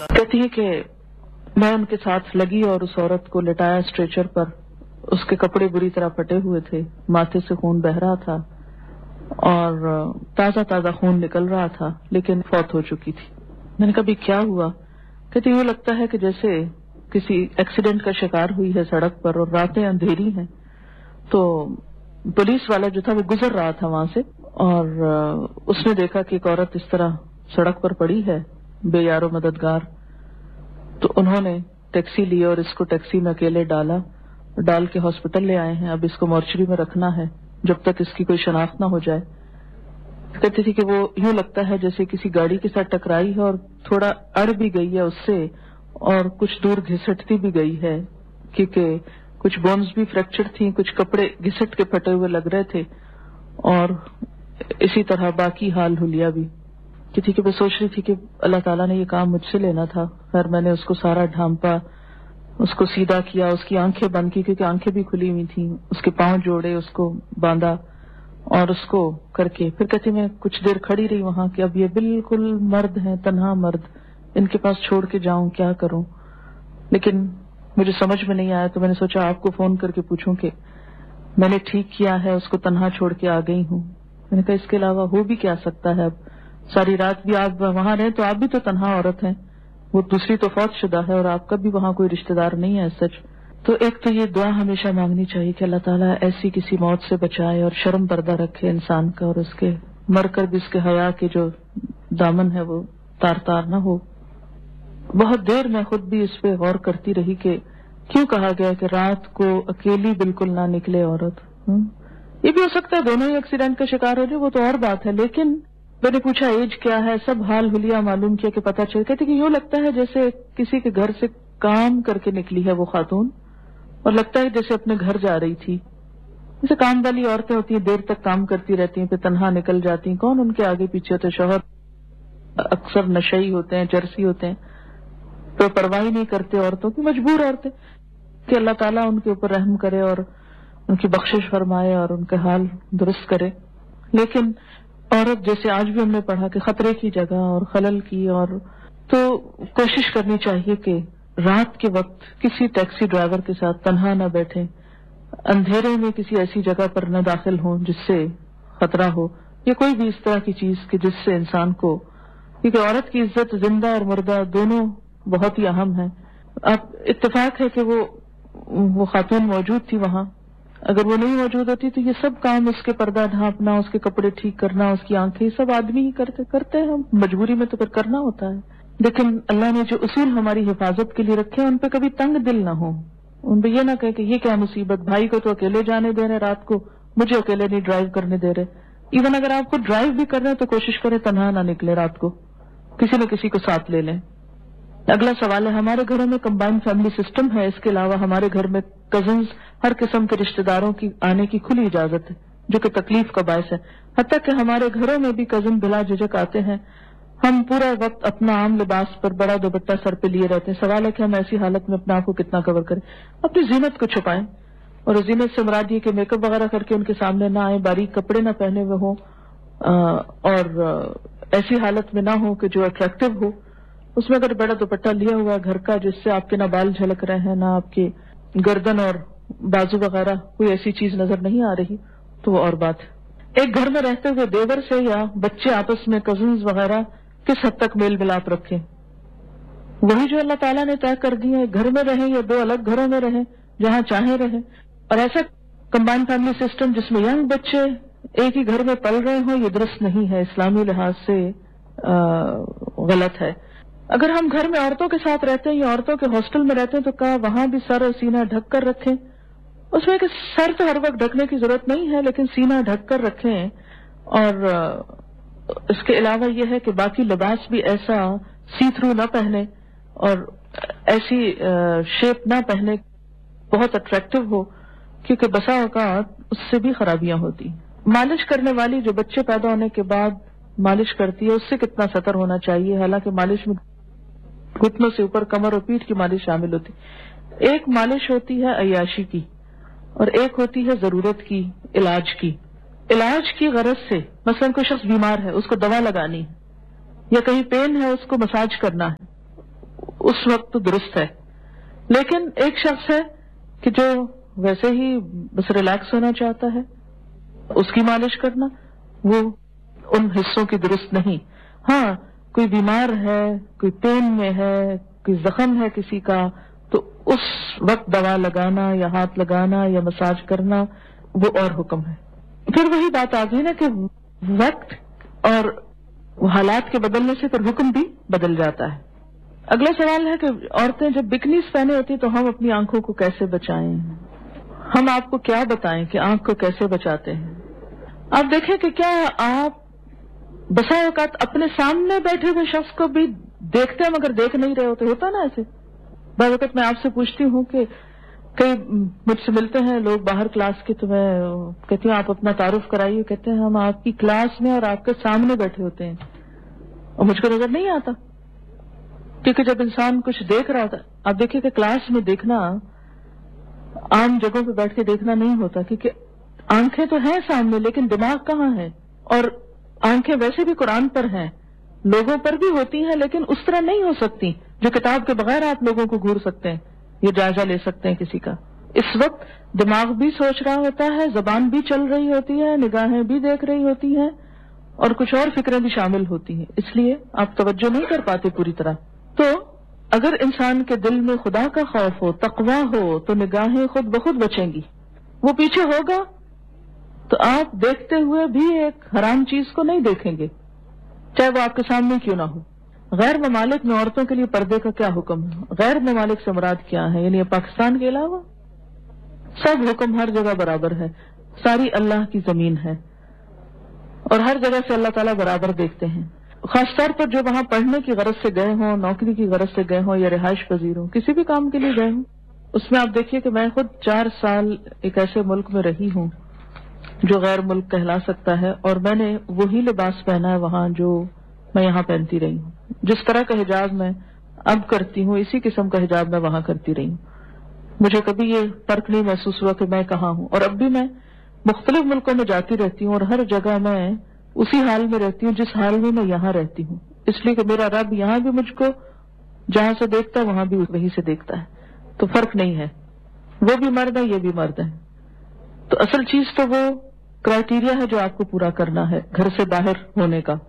کہتی ہے کہ میں ان کے ساتھ لگی اور اس عورت کو لٹایا اسٹریچر پر. اس کے کپڑے بری طرح پھٹے ہوئے تھے, ماتھے سے خون بہہ رہا تھا اور تازہ تازہ خون نکل رہا تھا, لیکن فوت ہو چکی تھی. میں نے کہا بھی کیا ہوا؟ کہتی یوں لگتا ہے کہ جیسے کسی ایکسیڈنٹ کا شکار ہوئی ہے سڑک پر اور راتیں اندھیری ہیں. تو پولیس والا جو تھا وہ گزر رہا تھا وہاں سے اور اس نے دیکھا کہ ایک عورت اس طرح سڑک پر پڑی ہے بے یار و مددگار. تو انہوں نے ٹیکسی لی اور اس کو ٹیکسی میں اکیلے ڈال کے ہاسپٹل لے آئے ہیں. اب اس کو مورچری میں رکھنا ہے جب تک اس کی کوئی شناخت نہ ہو جائے. کہتی تھی کہ وہ یوں لگتا ہے جیسے کسی گاڑی کے ساتھ ٹکرائی ہے اور تھوڑا اڑ بھی گئی ہے اس سے اور کچھ دور گھسٹتی بھی گئی ہے, کیونکہ کچھ بونز بھی فریکچر تھیں, کچھ کپڑے گھسٹ کے پھٹے ہوئے لگ رہے تھے اور اسی طرح باقی حال حلیہ بھی. کہتی کہ میں سوچ رہی تھی کہ اللہ تعالیٰ نے یہ کام مجھ سے لینا تھا. خیر میں نے اس کو سارا ڈھانپا, اس کو سیدھا کیا, اس کی آنکھیں بند کی کیونکہ آنکھیں بھی کھلی ہوئی تھیں, اس کے پاؤں جوڑے, اس کو باندھا اور اس کو کر کے پھر کہتی میں کچھ دیر کھڑی رہی وہاں کہ اب یہ بالکل مرد ہیں, تنہا مرد, ان کے پاس چھوڑ کے جاؤں, کیا کروں. لیکن مجھے سمجھ میں نہیں آیا تو میں نے سوچا آپ کو فون کر کے پوچھوں کہ میں نے ٹھیک کیا ہے, اس کو تنہا چھوڑ کے آ گئی ہوں. میں نے کہا اس کے علاوہ ہو بھی کیا سکتا ہے. اب ساری رات بھی آپ وہاں رہیں تو آپ بھی تو تنہا عورت ہیں, وہ دوسری تو فوت شدہ ہے اور آپ کا بھی وہاں کوئی رشتہ دار نہیں ہے سچ. تو ایک تو یہ دعا ہمیشہ مانگنی چاہیے کہ اللہ تعالیٰ ایسی کسی موت سے بچائے اور شرم پردہ رکھے انسان کا, اور اس کے مر کر بھی اس کے حیا کے جو دامن ہے وہ تار تار نہ ہو. بہت دیر میں خود بھی اس پہ غور کرتی رہی کہ کیوں کہا گیا کہ رات کو اکیلی بالکل نہ نکلے عورت. یہ بھی ہو سکتا ہے دونوں ہی ایکسیڈنٹ کا شکار ہو جائے, وہ تو اور بات ہے. لیکن میں نے پوچھا ایج کیا ہے, سب حال حلیہ معلوم کیا کہ پتہ چل. کہتے کہ یوں لگتا ہے جیسے کسی کے گھر سے کام کر کے نکلی ہے وہ خاتون, اور لگتا ہے جیسے اپنے گھر جا رہی تھی. جیسے کام والی عورتیں ہوتی ہیں, دیر تک کام کرتی رہتی ہیں, پھر تنہا نکل جاتی ہیں, کون ان کے آگے پیچھے ہوتے. شوہر اکثر نشئی ہوتے ہیں, چرسی ہوتے ہیں, تو پرواہ نہیں کرتے عورتوں کی, مجبور عورتیں. کہ اللہ تعالیٰ ان کے اوپر رحم کرے اور ان کی بخشش فرمائے اور ان کے حال درست کرے. لیکن عورت جیسے آج بھی ہم نے پڑھا کہ خطرے کی جگہ اور خلل کی, اور تو کوشش کرنی چاہیے کہ رات کے وقت کسی ٹیکسی ڈرائیور کے ساتھ تنہا نہ بیٹھیں, اندھیرے میں کسی ایسی جگہ پر نہ داخل ہوں جس سے خطرہ ہو, یا کوئی بھی اس طرح کی چیز کہ جس سے انسان کو, کیونکہ عورت کی عزت زندہ اور مردہ دونوں بہت ہی اہم ہے. اب اتفاق ہے کہ وہ خاتون موجود تھی وہاں, اگر وہ نہیں موجود ہوتی تو یہ سب کام, اس کے پردہ ڈھانپنا, اس کے کپڑے ٹھیک کرنا, اس کی آنکھیں, سب آدمی ہی کرتے ہیں. ہم مجبوری میں تو پھر کرنا ہوتا ہے. لیکن اللہ نے جو اصول ہماری حفاظت کے لیے رکھے ان پہ کبھی تنگ دل نہ ہو, ان پہ یہ نہ کہے کہ یہ کیا مصیبت, بھائی کو تو اکیلے جانے دے رہے رات کو, مجھے اکیلے نہیں ڈرائیو کرنے دے رہے. ایون اگر آپ کو ڈرائیو بھی کر رہے ہیں تو کوشش کریں تنہا نہ نکلے رات کو, کسی نہ کسی کو ساتھ لے لیں. اگلا سوال ہے, ہمارے گھروں میں کمبائنڈ فیملی سسٹم ہے, اس کے علاوہ ہمارے گھر میں کزنز, ہر قسم کے رشتہ داروں کی آنے کی کھلی اجازت ہے جو کہ تکلیف کا باعث ہے. حتیٰ کہ ہمارے گھروں میں بھی کزن بلا جھجک آتے ہیں. ہم پورا وقت اپنا عام لباس پر بڑا دوپٹہ سر پہ لیے رہتے ہیں. سوال ہے کہ ہم ایسی حالت میں اپنا آپ کو کتنا کور کریں. اپنی زینت کو چھپائیں, اور زینت سے مراد یہ کہ میک اپ وغیرہ کر کے ان کے سامنے نہ آئیں, باریک کپڑے نہ پہنے ہوئے ہوں, اور ایسی حالت میں نہ ہو کہ جو اٹریکٹیو ہو. اس میں اگر بڑا دوپٹہ لیا ہوا گھر کا جس سے آپ کے نہ بال جھلک رہے ہیں, نہ آپ کی گردن اور بازو وغیرہ کوئی ایسی چیز نظر نہیں آ رہی, تو وہ اور بات ہے. ایک گھر میں رہتے ہوئے دیور سے یا بچے آپس میں کزنز وغیرہ کس حد تک میل ملاپ رکھیں, وہی جو اللہ تعالیٰ نے طے کر دی ہے. گھر میں رہیں یا دو الگ گھروں میں رہیں, جہاں چاہیں رہیں. اور ایسا کمبائنڈ فیملی سسٹم جس میں ینگ بچے ایک ہی گھر میں پل رہے ہوں, یہ درست نہیں ہے, اسلامی لحاظ سے غلط ہے. اگر ہم گھر میں عورتوں کے ساتھ رہتے ہیں یا عورتوں کے ہاسٹل میں رہتے ہیں تو کہا وہاں بھی سر اور سینہ ڈھک کر رکھیں. اس میں کہ سر تو ہر وقت ڈھکنے کی ضرورت نہیں ہے, لیکن سینہ ڈھک کر رکھیں. اور اس کے علاوہ یہ ہے کہ باقی لباس بھی ایسا سی تھرو نہ پہنے اور ایسی شیپ نہ پہنے بہت اٹریکٹیو ہو, کیونکہ بسا اوقات اس سے بھی خرابیاں ہوتی. مالش کرنے والی جو بچے پیدا ہونے کے بعد مالش کرتی ہے, اس سے کتنا ستر ہونا چاہیے. حالانکہ مالش میں گھٹنوں سے اوپر کمر اور پیٹھ کی مالش شامل ہوتی. ایک مالش ہوتی ہے عیاشی کی اور ایک ہوتی ہے ضرورت کی, علاج کی. علاج کی غرض سے مثلا کوئی شخص بیمار ہے, اس کو دوا لگانی ہے, یا کہیں پین ہے اس کو مساج کرنا ہے, اس وقت تو درست ہے. لیکن ایک شخص ہے کہ جو ویسے ہی بس ریلیکس ہونا چاہتا ہے، اس کی مالش کرنا وہ ان حصوں کی درست نہیں. ہاں کوئی بیمار ہے، کوئی پین میں ہے، کوئی زخم ہے کسی کا، تو اس وقت دوا لگانا یا ہاتھ لگانا یا مساج کرنا وہ اور حکم ہے. پھر وہی بات آ گئی نا کہ وقت اور حالات کے بدلنے سے پھر حکم بھی بدل جاتا ہے. اگلا سوال ہے کہ عورتیں جب بکنیز پہنے ہوتی تو ہم اپنی آنکھوں کو کیسے بچائیں؟ ہم آپ کو کیا بتائیں کہ آنکھ کو کیسے بچاتے ہیں؟ آپ دیکھیں کہ کیا آپ بسا اوقات اپنے سامنے بیٹھے ہوئے شخص کو بھی دیکھتے ہیں مگر دیکھ نہیں رہے ہوتے؟ ہوتا نا ایسے. بعض وقت میں آپ سے پوچھتی ہوں کہ کئی مجھ سے ملتے ہیں لوگ باہر کلاس کے، تو میں کہتی ہوں آپ اپنا تعارف کرائیے. کہتے ہیں ہم آپ کی کلاس میں اور آپ کے سامنے بیٹھے ہوتے ہیں اور مجھ کو نظر نہیں آتا، کیونکہ جب انسان کچھ دیکھ رہا ہوتا. آپ دیکھیے کہ کلاس میں دیکھنا عام جگہوں پہ بیٹھ کے دیکھنا نہیں ہوتا، کیونکہ آنکھیں تو ہیں سامنے لیکن دماغ کہاں ہے. اور آنکھیں ویسے بھی قرآن پر ہیں، لوگوں پر بھی ہوتی ہیں، لیکن اس طرح نہیں ہو سکتی جو کتاب کے بغیر آپ لوگوں کو گھور سکتے ہیں، یہ جائزہ لے سکتے ہیں کسی کا. اس وقت دماغ بھی سوچ رہا ہوتا ہے، زبان بھی چل رہی ہوتی ہے، نگاہیں بھی دیکھ رہی ہوتی ہیں اور کچھ اور فکریں بھی شامل ہوتی ہیں، اس لیے آپ توجہ نہیں کر پاتے پوری طرح. تو اگر انسان کے دل میں خدا کا خوف ہو، تقویٰ ہو، تو نگاہیں خود بخود بچیں گی. وہ پیچھے ہوگا تو آپ دیکھتے ہوئے بھی ایک حرام چیز کو نہیں دیکھیں گے، چاہے وہ آپ کے سامنے کیوں نہ ہو. غیر ممالک میں عورتوں کے لیے پردے کا کیا حکم ہے؟ غیر ممالک سے مراد کیا ہے؟ یعنی پاکستان کے علاوہ سب حکم ہر جگہ برابر ہے. ساری اللہ کی زمین ہے اور ہر جگہ سے اللہ تعالیٰ برابر دیکھتے ہیں. خاص طور پر جو وہاں پڑھنے کی غرض سے گئے ہوں، نوکری کی غرض سے گئے ہوں یا رہائش پذیر ہوں، کسی بھی کام کے لیے گئے ہوں. اس میں آپ دیکھیے کہ میں خود 4 سال ایک ایسے ملک میں رہی ہوں جو غیر ملک کہلا سکتا ہے، اور میں نے وہی لباس پہنا ہے وہاں جو میں یہاں پہنتی رہی ہوں. جس طرح کا حجاب میں اب کرتی ہوں اسی قسم کا حجاب میں وہاں کرتی رہی ہوں. مجھے کبھی یہ فرق نہیں محسوس ہوا کہ میں کہاں ہوں. اور اب بھی میں مختلف ملکوں میں جاتی رہتی ہوں اور ہر جگہ میں اسی حال میں رہتی ہوں جس حال میں یہاں رہتی ہوں، اس لیے کہ میرا رب یہاں بھی مجھ کو جہاں سے دیکھتا ہے وہاں بھی وہیں سے دیکھتا ہے. تو فرق نہیں ہے، وہ بھی مرد ہے، یہ بھی مرد ہے. تو اصل چیز تو وہ کرائیٹیریا ہے جو آپ کو پورا کرنا ہے گھر سے باہر ہونے کا.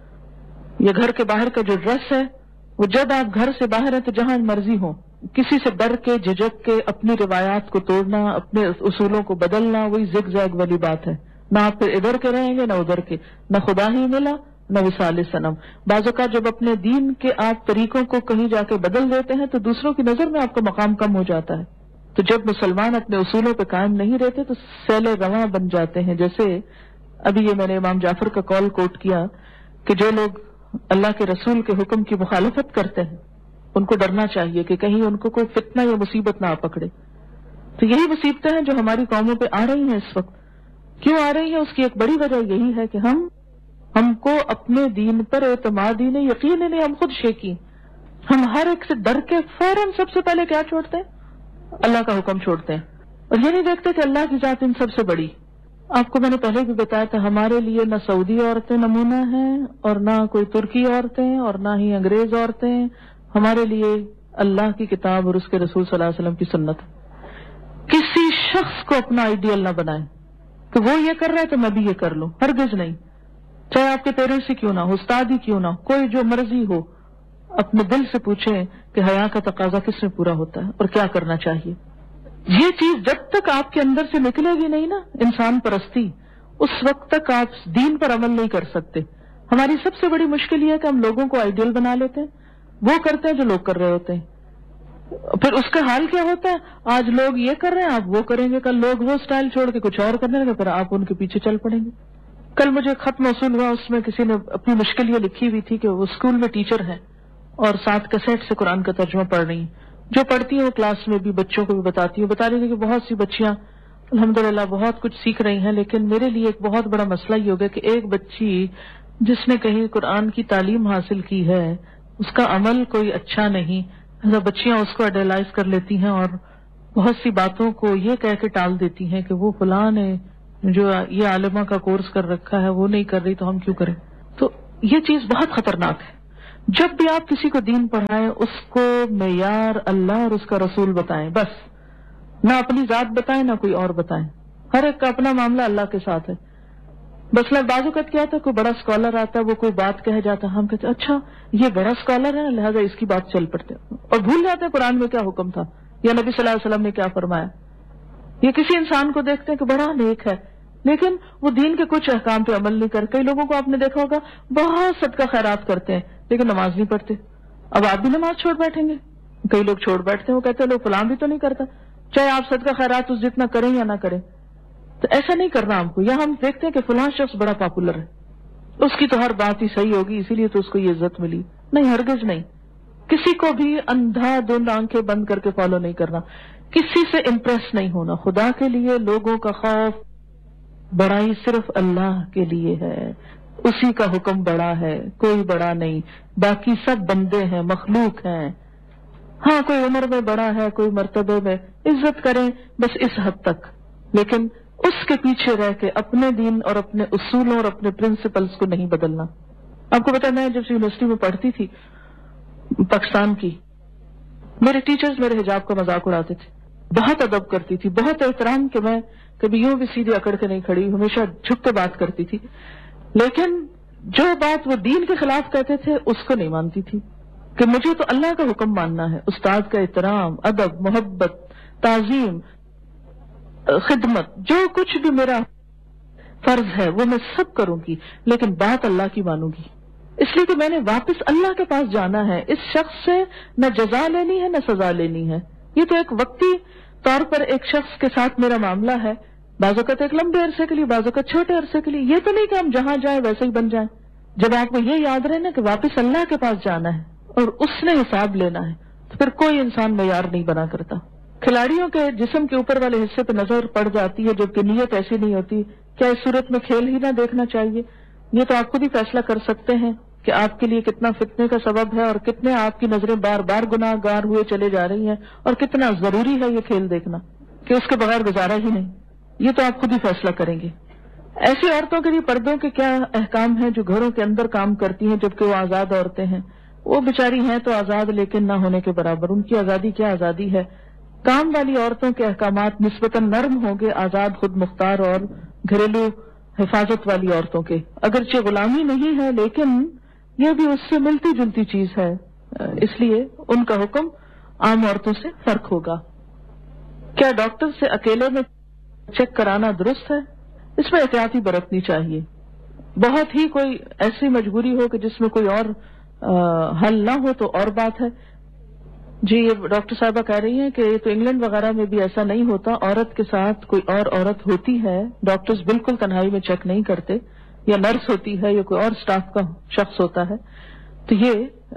یہ گھر کے باہر کا جو ڈریس ہے وہ جب آپ گھر سے باہر ہیں تو جہاں مرضی ہو، کسی سے ڈر کے جھجک کے اپنی روایات کو توڑنا، اپنے اصولوں کو بدلنا، وہی زگ زیگ والی بات ہے. نہ آپ پھر ادھر کے رہیں گے نہ ادھر کے، نہ خدا ہی ملا نہ وصال صنم. بعض اوقات جب اپنے دین کے آپ طریقوں کو کہیں جا کے بدل دیتے ہیں تو دوسروں کی نظر میں آپ کا مقام کم ہو جاتا ہے. تو جب مسلمان اپنے اصولوں پہ قائم نہیں رہتے تو سیل رواں بن جاتے ہیں. جیسے ابھی یہ میں نے امام جعفر کا قول کوٹ کیا کہ جو لوگ اللہ کے رسول کے حکم کی مخالفت کرتے ہیں ان کو ڈرنا چاہیے کہ کہیں ان کو کوئی فتنہ یا مصیبت نہ آ پکڑے. تو یہی مصیبتیں ہیں جو ہماری قوموں پہ آ رہی ہیں اس وقت. کیوں آ رہی ہیں؟ اس کی ایک بڑی وجہ یہی ہے کہ ہم کو اپنے دین پر اعتماد ہی نہیں، یقین ہی نہیں، ہم خود شیکی. ہم ہر ایک سے ڈر کے فوراً سب سے پہلے کیا چھوڑتے ہیں؟ اللہ کا حکم چھوڑتے ہیں اور یہ نہیں دیکھتے کہ اللہ کی ذات ان سب سے بڑی. آپ کو میں نے پہلے بھی بتایا تھا ہمارے لیے نہ سعودی عورتیں نمونہ ہیں اور نہ کوئی ترکی عورتیں اور نہ ہی انگریز عورتیں. ہمارے لیے اللہ کی کتاب اور اس کے رسول صلی اللہ علیہ وسلم کی سنت. کسی شخص کو اپنا آئیڈیل نہ بنائیں کہ وہ یہ کر رہا ہے تو میں بھی یہ کر لوں، ہرگز نہیں. چاہے آپ کے پیرنٹس ہی کیوں نہ ہو، استاد ہی کیوں نہ ہو، کوئی جو مرضی ہو، اپنے دل سے پوچھیں کہ حیا کا تقاضا کس میں پورا ہوتا ہے اور کیا کرنا چاہیے. یہ چیز جب تک آپ کے اندر سے نکلے گی نہیں نا، انسان پرستی، اس وقت تک آپ دین پر عمل نہیں کر سکتے. ہماری سب سے بڑی مشکل یہ ہے کہ ہم لوگوں کو آئیڈیل بنا لیتے ہیں، وہ کرتے ہیں جو لوگ کر رہے ہوتے ہیں. پھر اس کا حال کیا ہوتا ہے؟ آج لوگ یہ کر رہے ہیں آپ وہ کریں گے، کل لوگ وہ سٹائل چھوڑ کے کچھ اور کرنے لگے، پھر آپ ان کے پیچھے چل پڑیں گے. کل مجھے خط موصول ہوا، اس میں کسی نے اپنی مشکل یہ لکھی ہوئی تھی کہ وہ اسکول میں ٹیچر ہے اور 7 کیسٹ سے قرآن کا ترجمہ پڑھ رہی ہیں. جو پڑھتی ہیں وہ کلاس میں بھی بچوں کو بھی بتا رہی تھی کہ بہت سی بچیاں الحمدللہ بہت کچھ سیکھ رہی ہیں، لیکن میرے لیے ایک بہت بڑا مسئلہ یہ ہو گیا کہ ایک بچی جس نے کہیں قرآن کی تعلیم حاصل کی ہے اس کا عمل کوئی اچھا نہیں. بچیاں اس کو آئیڈیلائز کر لیتی ہیں اور بہت سی باتوں کو یہ کہہ کے ٹال دیتی ہیں کہ وہ فلاں نے جو یہ عالمہ کا کورس کر رکھا ہے وہ نہیں کر رہی تو ہم کیوں کریں. تو یہ چیز بہت خطرناک ہے. جب بھی آپ کسی کو دین پڑھائیں اس کو معیار اللہ اور اس کا رسول بتائیں، بس نہ اپنی ذات بتائیں نہ کوئی اور بتائیں. ہر ایک کا اپنا معاملہ اللہ کے ساتھ ہے. بس بعض اوقات کیا تھا، کوئی بڑا اسکالر آتا ہے، وہ کوئی بات کہہ جاتا ہے، ہم کہتے ہیں اچھا یہ بڑا اسکالر ہے لہٰذا اس کی بات چل پڑتے ہیں، اور بھول جاتے ہیں قرآن میں کیا حکم تھا یا نبی صلی اللہ علیہ وسلم نے کیا فرمایا. یہ کسی انسان کو دیکھتے ہیں کہ بڑا نیک ہے لیکن وہ دین کے کچھ احکام پہ عمل نہیں کر. کئی لوگوں کو آپ نے دیکھا ہوگا بہت صدقہ خیرات کرتے ہیں لیکن نماز نہیں پڑھتے. اب آپ بھی نماز چھوڑ بیٹھیں گے؟ کئی لوگ چھوڑ بیٹھتے ہیں، وہ کہتے ہیں لوگ فلاں بھی تو نہیں کرتا، چاہے آپ صدقہ خیرات اس جتنا کریں یا نہ کریں. تو ایسا نہیں کرنا ہم کو. یا ہم دیکھتے ہیں کہ فلاں شخص بڑا پاپولر ہے، اس کی تو ہر بات ہی صحیح ہوگی اسی لیے تو اس کو یہ عزت ملی. نہیں، ہرگز نہیں. کسی کو بھی اندھا دھند آنکھیں بند کر کے فالو نہیں کرنا، کسی سے امپریس نہیں ہونا. خدا کے لیے لوگوں کا خوف، بڑائی صرف اللہ کے لیے ہے، اسی کا حکم بڑا ہے، کوئی بڑا نہیں. باقی سب بندے ہیں، مخلوق ہیں. ہاں کوئی عمر میں بڑا ہے، کوئی مرتبے میں، عزت کریں بس اس حد تک، لیکن اس کے پیچھے رہ کے اپنے دین اور اپنے اصولوں اور اپنے پرنسپلز کو نہیں بدلنا. آپ کو پتا، میں جب یونیورسٹی میں پڑھتی تھی پاکستان کی، میرے ٹیچرز میرے حجاب کا مذاق اڑاتے تھے. بہت ادب کرتی تھی، بہت احترام، کہ میں کبھی یوں بھی سیدھے اکڑ کے نہیں کھڑی، ہمیشہ جھک کے بات کرتی تھی. لیکن جو بات وہ دین کے خلاف کہتے تھے اس کو نہیں مانتی تھی، کہ مجھے تو اللہ کا حکم ماننا ہے. استاد کا احترام، ادب، محبت، تعظیم، خدمت، جو کچھ بھی میرا فرض ہے وہ میں سب کروں گی، لیکن بات اللہ کی مانوں گی. اس لیے کہ میں نے واپس اللہ کے پاس جانا ہے. اس شخص سے نہ جزا لینی ہے نہ سزا لینی ہے. یہ تو ایک وقتی طور پر ایک شخص کے ساتھ میرا معاملہ ہے، بعض اوقات ایک لمبے عرصے کے لیے، بعض اوقات چھوٹے عرصے کے لیے. یہ تو نہیں کہ ہم جہاں جائیں ویسے ہی بن جائیں. جب آپ کو یہ یاد رہے نا کہ واپس اللہ کے پاس جانا ہے اور اس نے حساب لینا ہے، تو پھر کوئی انسان معیار نہیں بنا کرتا. کھلاڑیوں کے جسم کے اوپر والے حصے پہ نظر پڑ جاتی ہے جبکہ نیت ایسی نہیں ہوتی. کیا اس صورت میں کھیل ہی نہ دیکھنا چاہیے؟ یہ تو آپ خود ہی فیصلہ کر سکتے ہیں کہ آپ کے لیے کتنا فتنے کا سبب ہے اور کتنے آپ کی نظریں بار بار گناہ گار ہوئے چلے جا رہی ہیں، اور کتنا ضروری ہے یہ کھیل دیکھنا کہ اس کے بغیر گزارا ہی نہیں. یہ تو آپ خود ہی فیصلہ کریں گے. ایسی عورتوں کے لیے پردوں کے کیا احکام ہیں جو گھروں کے اندر کام کرتی ہیں جبکہ وہ آزاد عورتیں ہیں؟ وہ بیچاری ہیں تو آزاد لیکن نہ ہونے کے برابر. ان کی آزادی کیا آزادی ہے؟ کام والی عورتوں کے احکامات نسبتاً نرم ہوں گے آزاد، خود مختار اور گھریلو حفاظت والی عورتوں کے. اگرچہ غلامی نہیں ہے لیکن یہ بھی اس سے ملتی جلتی چیز ہے، اس لیے ان کا حکم عام عورتوں سے فرق ہوگا. کیا ڈاکٹر سے اکیلے میں چیک کرانا درست ہے؟ اس میں احتیاطی برتنی چاہیے. بہت ہی کوئی ایسی مجبوری ہو کہ جس میں کوئی اور حل نہ ہو تو اور بات ہے. جی، یہ ڈاکٹر صاحبہ کہہ رہی ہیں کہ تو انگلینڈ وغیرہ میں بھی ایسا نہیں ہوتا، عورت کے ساتھ کوئی اور عورت ہوتی ہے، ڈاکٹرز بالکل تنہائی میں چیک نہیں کرتے، یا نرس ہوتی ہے یا کوئی اور سٹاف کا شخص ہوتا ہے. تو یہ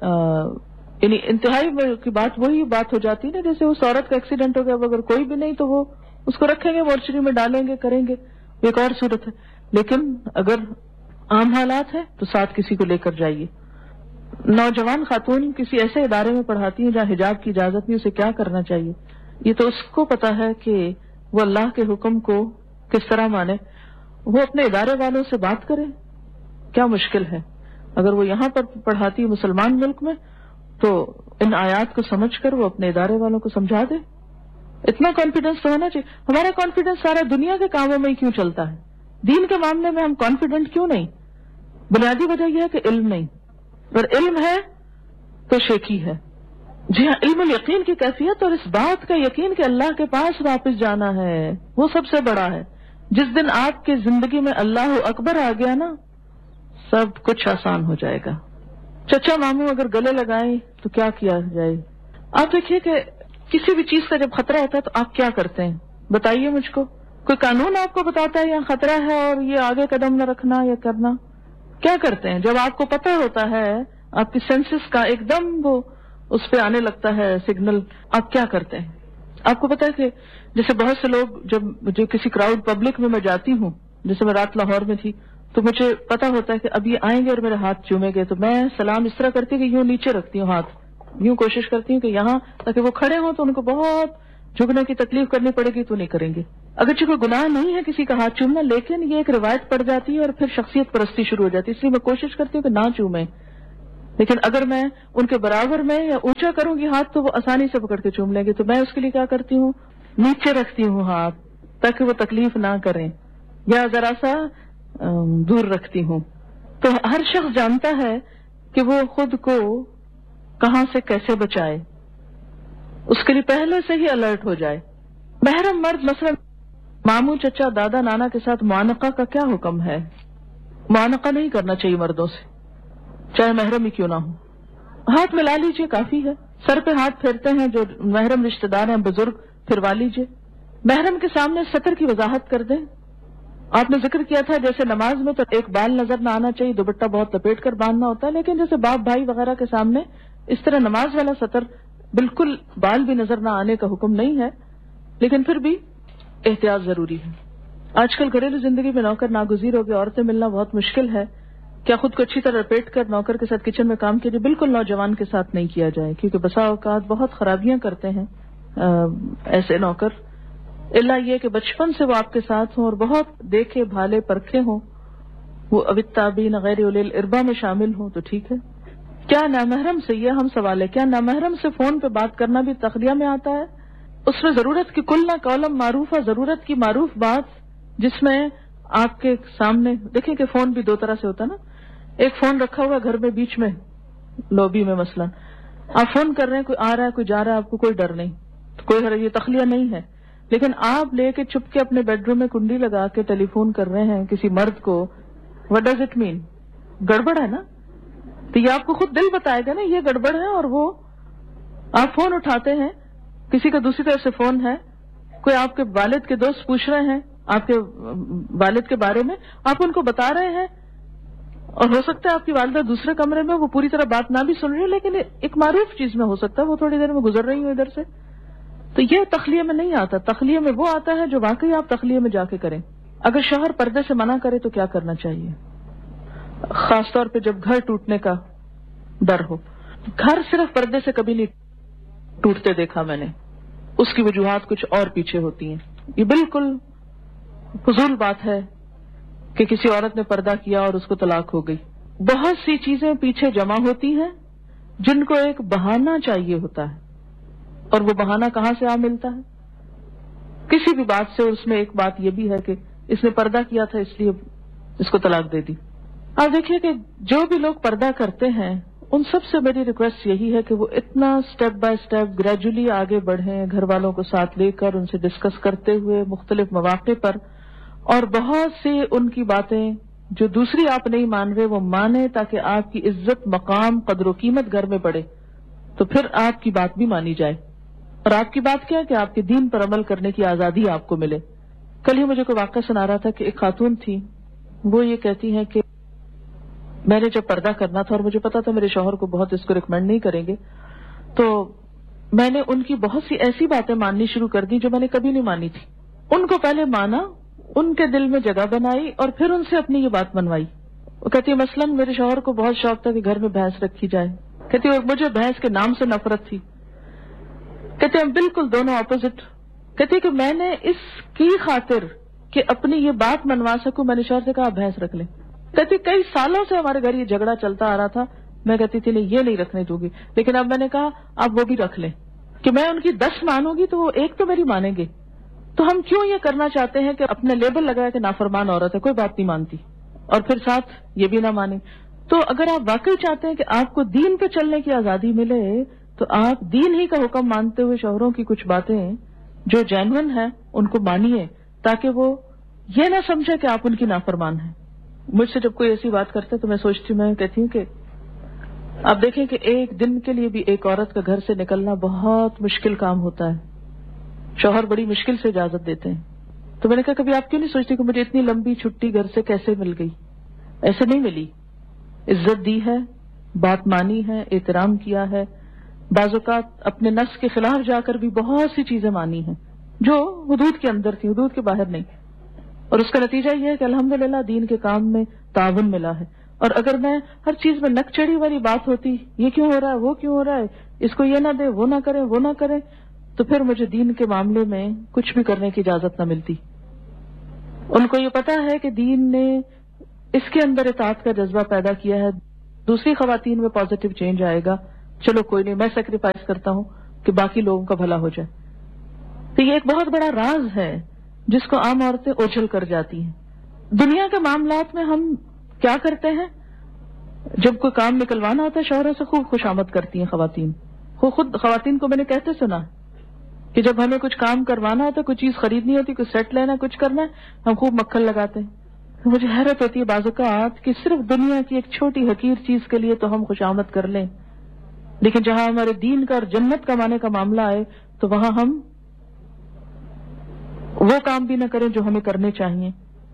یعنی انتہائی کی بات وہی بات ہو جاتی ہے نا، جیسے اس عورت کا ایکسیڈنٹ ہو گیا، اگر کوئی بھی نہیں تو وہ اس کو رکھیں گے مورچری میں ڈالیں گے، کریں گے، ایک اور صورت ہے. لیکن اگر عام حالات ہیں تو ساتھ کسی کو لے کر جائیے. نوجوان خاتون کسی ایسے ادارے میں پڑھاتی ہیں جہاں حجاب کی اجازت نہیں، اسے کیا کرنا چاہیے؟ یہ تو اس کو پتا ہے کہ وہ اللہ کے حکم کو کس طرح مانے. وہ اپنے ادارے والوں سے بات کرے، کیا مشکل ہے؟ اگر وہ یہاں پر پڑھاتی ہے مسلمان ملک میں تو ان آیات کو سمجھ کر وہ اپنے ادارے والوں کو سمجھا دے. اتنا کانفیڈنس تو ہونا چاہیے. ہمارا کانفیڈنس سارا دنیا کے کاموں میں ہی کیوں چلتا ہے، دین کے معاملے میں ہم کانفیڈنٹ کیوں نہیں؟ بنیادی وجہ یہ ہے کہ علم نہیں، اور علم ہے تو شیکی ہے. جی ہاں، علم الیقین کی کیفیت اور اس بات کا یقین کہ اللہ کے پاس واپس جانا ہے وہ سب سے بڑا ہے. جس دن آپ کی زندگی میں اللہ اکبر آ گیا نا، سب کچھ آسان ہو جائے گا. چچا ماموں اگر گلے لگائیں تو کیا کیا جائے؟ آپ دیکھیے کہ کسی بھی چیز کا جب خطرہ ہوتا ہے تو آپ کیا کرتے ہیں؟ بتائیے مجھ کو. کوئی قانون آپ کو بتاتا ہے یہاں خطرہ ہے اور یہ آگے قدم نہ رکھنا یا کرنا؟ کیا کرتے ہیں جب آپ کو پتہ ہوتا ہے، آپ کی سینسز کا ایک دم وہ اس پہ آنے لگتا ہے سگنل، آپ کیا کرتے ہیں؟ آپ کو پتا ہے کہ جیسے بہت سے لوگ جو کسی کراؤڈ پبلک میں جاتی ہوں، جیسے میں رات لاہور میں تھی، تو مجھے پتا ہوتا ہے کہ اب یہ آئیں گے اور میرے ہاتھ چومیں گے، تو میں سلام اس طرح کرتی کہ یوں نیچے رکھتی ہوں ہاتھ، یوں کوشش کرتی ہوں کہ یہاں، تاکہ وہ کھڑے ہوں تو ان کو بہت جھکنے کی تکلیف کرنی پڑے گی تو نہیں کریں گے. اگرچہ کوئی گناہ نہیں ہے کسی کا ہاتھ چومنا، لیکن یہ ایک روایت پڑ جاتی ہے اور پھر شخصیت پرستی شروع ہو جاتی ہے، اس لیے میں کوشش کرتی ہوں کہ نہ چومیں. لیکن اگر میں ان کے برابر میں یا اونچا کروں گی ہاتھ تو وہ آسانی سے پکڑ کے چوم لیں گے. تو میں اس کے لیے کیا کرتی ہوں, نیچے رکھتی ہوں ہاتھ تاکہ وہ تکلیف نہ کریں, یا ذرا سا دور رکھتی ہوں. تو ہر شخص جانتا ہے کہ وہ خود کو کہاں سے کیسے بچائے, اس کے لیے پہلے سے ہی الرٹ ہو جائے. محرم مرد مثلا ماموں, چچا, دادا, نانا کے ساتھ معانقہ کا کیا حکم ہے؟ معانقہ نہیں کرنا چاہیے مردوں سے, چاہے محرم ہی کیوں نہ ہو. ہاتھ ملا لیجئے کافی ہے. سر پہ ہاتھ پھیرتے ہیں جو محرم رشتہ دار ہیں, بزرگ, پھروا لیجئے. محرم کے سامنے سطر کی وضاحت کر دیں. آپ نے ذکر کیا تھا جیسے نماز میں تو ایک بال نظر نہ آنا چاہیے, دوپٹہ بہت لپیٹ کر باندھنا ہوتا ہے, لیکن جیسے باپ بھائی وغیرہ کے سامنے اس طرح نماز والا سطر بالکل بال بھی نظر نہ آنے کا حکم نہیں ہے, لیکن پھر بھی احتیاط ضروری ہے. آج کل گھریلو زندگی میں نوکر ناگزیر ہو گئے, عورتیں ملنا بہت مشکل ہے. کیا خود کو اچھی طرح لپیٹ کر نوکر کے ساتھ کچن میں کام کیجیے, بالکل نوجوان کے ساتھ نہیں کیا جائے, کیونکہ بسا اوقات بہت خرابیاں کرتے ہیں ایسے نوکر. اللہ یہ کہ بچپن سے وہ آپ کے ساتھ ہوں اور بہت دیکھے بھالے پرکھے ہوں, وہ اوالتابعین غیر اولی الاربا میں شامل ہوں تو ٹھیک ہے. کیا نامحرم سے, یہ ہم سوال ہے, کیا نامحرم سے فون پہ بات کرنا بھی تخلیہ میں آتا ہے؟ اس میں ضرورت کی کل نہ قولم معروفہ, ضرورت کی معروف بات جس میں آپ کے سامنے دیکھیں کہ فون بھی دو طرح سے ہوتا نا. ایک فون رکھا ہوا گھر میں بیچ میں لوبی میں مثلا, آپ فون کر رہے ہیں, کوئی آ رہا ہے کوئی جا رہا ہے, آپ کو کوئی ڈر نہیں, تو کوئی یہ تخلیہ نہیں ہے. لیکن آپ لے کے چپ کے اپنے بیڈ روم میں کنڈی لگا کے ٹیلی فون کر رہے ہیں کسی مرد کو, وٹ ڈز اٹ مین؟ گڑبڑ ہے نا. تو یہ آپ کو خود دل بتائے گا نا یہ گڑبڑ ہے. اور وہ آپ فون اٹھاتے ہیں, کسی کا دوسری طرف سے فون ہے, کوئی آپ کے والد کے دوست پوچھ رہے ہیں آپ کے والد کے بارے میں, آپ ان کو بتا رہے ہیں, اور ہو سکتا ہے آپ کی والدہ دوسرے کمرے میں, وہ پوری طرح بات نہ بھی سن رہی ہے, لیکن ایک معروف چیز میں ہو سکتا ہے وہ تھوڑی دیر میں گزر رہی ہوں ادھر سے. تو یہ تخلیہ میں نہیں آتا. تخلیہ میں وہ آتا ہے جو واقعی آپ تخلیہ میں جا کے کریں. اگر شوہر پردے سے منع کرے تو کیا کرنا چاہیے, خاص طور پہ جب گھر ٹوٹنے کا ڈر ہو. گھر صرف پردے سے کبھی نہیں ٹوٹتے دیکھا میں نے, اس کی وجوہات کچھ اور پیچھے ہوتی ہیں. یہ بالکل فضول بات ہے کہ کسی عورت نے پردہ کیا اور اس کو طلاق ہو گئی. بہت سی چیزیں پیچھے جمع ہوتی ہیں جن کو ایک بہانہ چاہیے ہوتا ہے, اور وہ بہانہ کہاں سے آ ملتا ہے؟ کسی بھی بات سے. اس میں ایک بات یہ بھی ہے کہ اس نے پردہ کیا تھا اس لیے اس کو طلاق دے دی. آپ دیکھیے کہ جو بھی لوگ پردہ کرتے ہیں ان سب سے میری ریکویسٹ یہی ہے کہ وہ اتنا سٹیپ بائی سٹیپ گریجولی آگے بڑھیں, گھر والوں کو ساتھ لے کر ان سے ڈسکس کرتے ہوئے مختلف مواقع پر, اور بہت سی ان کی باتیں جو دوسری آپ نہیں مان رہے وہ مانیں, تاکہ آپ کی عزت, مقام, قدر و قیمت گھر میں بڑھے, تو پھر آپ کی بات بھی مانی جائے. اور آپ کی بات کیا ہے کہ آپ کے دین پر عمل کرنے کی آزادی آپ کو ملے. کل ہی مجھے کوئی واقعہ سنا رہا تھا کہ ایک خاتون تھی, وہ یہ کہتی ہیں کہ میں نے جب پردہ کرنا تھا اور مجھے پتا تھا میرے شوہر کو بہت اس کو ریکمینڈ نہیں کریں گے, تو میں نے ان کی بہت سی ایسی باتیں ماننی شروع کر دی جو میں نے کبھی نہیں مانی تھی. ان کو پہلے مانا, ان کے دل میں جگہ بنائی, اور پھر ان سے اپنی یہ بات منوائی. وہ کہتی ہے مثلاً میرے شوہر کو بہت شوق تھا کہ گھر میں بھینس رکھی جائے. کہتی ہے مجھے بھینس کے نام سے نفرت تھی. کہتے ہیں بالکل دونوں اپوزٹ. کہتے کہ میں نے اس کی خاطر کہ اپنی یہ بات منوا سکوں میں نے شوہر سے کہا بھینس رکھ لیں. کہتی کئی سالوں سے ہمارے گھر یہ جھگڑا چلتا آ رہا تھا, میں کہتی تھی نہیں یہ نہیں رکھنے دوں گی, لیکن اب میں نے کہا اب وہ بھی رکھ لیں کہ میں ان کی 10 مانوں گی تو وہ ایک تو میری مانیں گے. تو ہم کیوں یہ کرنا چاہتے ہیں کہ اپنے لیبل لگایا کہ نافرمان عورت ہے, کوئی بات نہیں مانتی, اور پھر ساتھ یہ بھی نہ مانے. تو اگر آپ واقعی چاہتے ہیں کہ آپ کو دین پہ چلنے کی آزادی ملے تو آپ دین ہی کا حکم مانتے ہوئے شوہروں کی کچھ باتیں جو جینون ہیں ان کو مانیے, تاکہ وہ یہ نہ سمجھے کہ آپ ان کی نافرمان ہیں. مجھ سے جب کوئی ایسی بات کرتے تو میں سوچتی ہوں, میں کہتی ہوں کہ آپ دیکھیں کہ ایک دن کے لیے بھی ایک عورت کا گھر سے نکلنا بہت مشکل کام ہوتا ہے. شوہر بڑی مشکل سے اجازت دیتے ہیں. تو میں نے کہا کبھی آپ کیوں نہیں سوچتی کہ مجھے اتنی لمبی چھٹی گھر سے کیسے مل گئی؟ ایسے نہیں ملی. عزت دی ہے, بات مانی ہے, احترام کیا ہے, بعض اوقات اپنے نفس کے خلاف جا کر بھی بہت سی چیزیں مانی ہیں جو حدود کے اندر تھی, حدود کے باہر نہیں. اور اس کا نتیجہ یہ ہے کہ الحمدللہ دین کے کام میں تعاون ملا ہے. اور اگر میں ہر چیز میں نک چڑھی والی بات ہوتی, یہ کیوں ہو رہا ہے, وہ کیوں ہو رہا ہے, اس کو یہ نہ دے, وہ نہ کرے, وہ نہ کرے, تو پھر مجھے دین کے معاملے میں کچھ بھی کرنے کی اجازت نہ ملتی. ان کو یہ پتا ہے کہ دین نے اس کے اندر اطاعت کا جذبہ پیدا کیا ہے, دوسری خواتین میں پازیٹیو چینج آئے گا. چلو کوئی نہیں, میں سیکریفائس کرتا ہوں کہ باقی لوگوں کا بھلا ہو جائے. تو یہ ایک بہت بڑا راز ہے جس کو عام عورتیں اوجھل کر جاتی ہیں. دنیا کے معاملات میں ہم کیا کرتے ہیں؟ جب کوئی کام نکلوانا ہوتا ہے شوہروں سے خوب خوشامد کرتی ہیں خواتین. خود خواتین کو میں نے کہتے سنا کہ جب ہمیں کچھ کام کروانا ہوتا ہے, کوئی چیز خریدنی ہوتی, کوئی سیٹ لینا, کچھ کرنا ہے, ہم خوب مکھن لگاتے ہیں. مجھے حیرت ہوتی ہے بعض اوقات کہ صرف دنیا کی ایک چھوٹی حقیر چیز کے لیے تو ہم خوشامد کر لیں, لیکن جہاں ہمارے دین کا اور جنت کمانے کا معاملہ آئے تو وہاں ہم وہ کام بھی نہ کریں جو ہمیں کرنے چاہیے.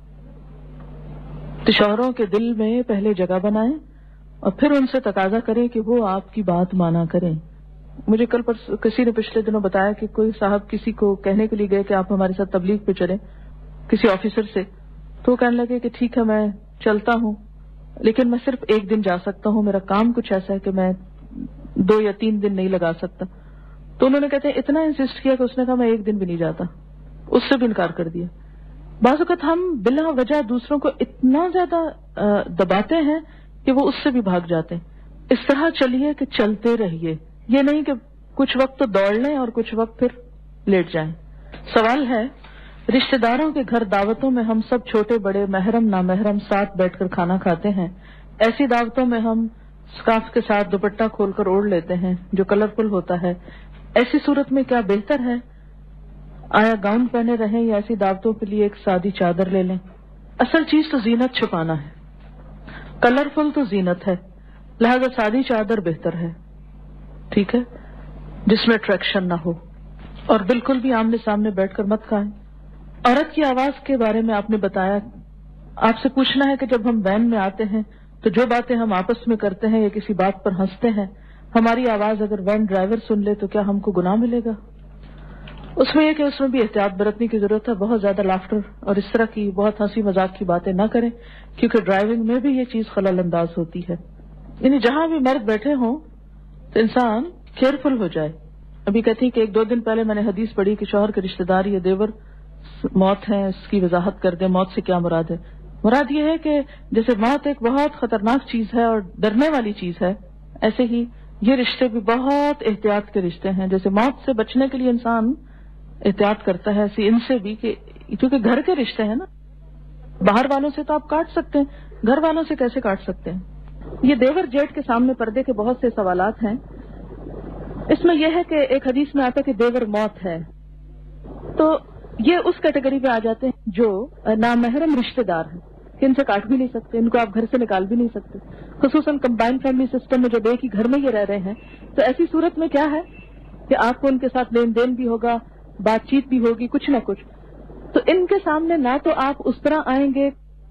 تو شوہروں کے دل میں پہلے جگہ بنائیں اور پھر ان سے تقاضا کریں کہ وہ آپ کی بات مانا کریں. مجھے کل کسی نے پچھلے دنوں بتایا کہ کوئی صاحب کسی کو کہنے کے لیے گئے کہ آپ ہمارے ساتھ تبلیغ پہ چلیں, کسی آفیسر سے, تو وہ کہنے لگے کہ ٹھیک ہے میں چلتا ہوں, لیکن میں صرف ایک دن جا سکتا ہوں, میرا کام کچھ ایسا ہے کہ میں 2 یا 3 دن نہیں لگا سکتا. تو انہوں نے کہتے ہیں اتنا انسسٹ کیا کہ اس نے کہا میں ایک دن بھی نہیں جاتا, اس سے بھی انکار کر دیا. بعض اوقات ہم بلا وجہ دوسروں کو اتنا زیادہ دباتے ہیں کہ وہ اس سے بھی بھاگ جاتے ہیں. اس طرح چلیے کہ چلتے رہیے, یہ نہیں کہ کچھ وقت تو دوڑ لیں اور کچھ وقت پھر لیٹ جائیں. سوال ہے, رشتہ داروں کے گھر دعوتوں میں ہم سب چھوٹے بڑے محرم نامحرم ساتھ بیٹھ کر کھانا کھاتے ہیں. ایسی دعوتوں میں ہم سکارف کے ساتھ دوپٹہ کھول کر اوڑھ لیتے ہیں جو کلرفل ہوتا ہے. ایسی صورت میں کیا بہتر ہے؟ آیا گاؤن پہنے رہیں یا ایسی دعوتوں کے لیے ایک سادی چادر لے لیں؟ اصل چیز تو زینت چھپانا ہے, کلرفل تو زینت ہے, لہذا سادی چادر بہتر ہے, ٹھیک ہے, جس میں اٹریکشن نہ ہو, اور بالکل بھی آمنے سامنے بیٹھ کر مت کھائیں. عورت کی آواز کے بارے میں آپ نے بتایا, آپ سے پوچھنا ہے کہ جب ہم وین میں آتے ہیں تو جو باتیں ہم آپس میں کرتے ہیں یا کسی بات پر ہنستے ہیں, ہماری آواز اگر وین ڈرائیور سن لے تو کیا ہم کو گناہ ملے گا؟ اس میں یہ کہ اس میں بھی احتیاط برتنے کی ضرورت ہے. بہت زیادہ لافٹر اور اس طرح کی بہت ہنسی مذاق کی باتیں نہ کریں, کیونکہ ڈرائیونگ میں بھی یہ چیز خلل انداز ہوتی ہے. یعنی جہاں بھی مرد بیٹھے ہوں تو انسان کیئرفل ہو جائے. ابھی کہتی کہ 1-2 دن پہلے میں نے حدیث پڑھی کہ شوہر کے رشتہ دار یا دیور موت ہے, اس کی وضاحت کر دیں. موت سے کیا مراد ہے؟ مراد یہ ہے کہ جیسے موت ایک بہت خطرناک چیز ہے اور ڈرنے والی چیز ہے, ایسے ہی یہ رشتے بھی بہت احتیاط کے رشتے ہیں. جیسے موت سے بچنے کے لیے انسان احتیاط کرتا ہے, ایسے ان سے بھی, کہ کیونکہ گھر کے رشتے ہیں نا. باہر والوں سے تو آپ کاٹ سکتے ہیں, گھر والوں سے کیسے کاٹ سکتے ہیں؟ یہ دیور جیٹ کے سامنے پردے کے بہت سے سوالات ہیں. اس میں یہ ہے کہ ایک حدیث میں آتا ہے کہ دیور موت ہے, تو یہ اس کیٹیگری پہ آ جاتے ہیں جو نامحرم رشتہ دار ہیں, کہ ان سے کاٹ بھی نہیں سکتے, ان کو آپ گھر سے نکال بھی نہیں سکتے. خصوصاً کمبائنڈ فیملی سسٹم میں جب ایک ہی گھر میں یہ رہ رہے ہیں تو ایسی صورت میں کیا ہے کہ آپ کو ان کے ساتھ لین دین بھی ہوگا, بات چیت بھی ہوگی, کچھ نہ کچھ. تو ان کے سامنے نہ تو آپ اس طرح آئیں گے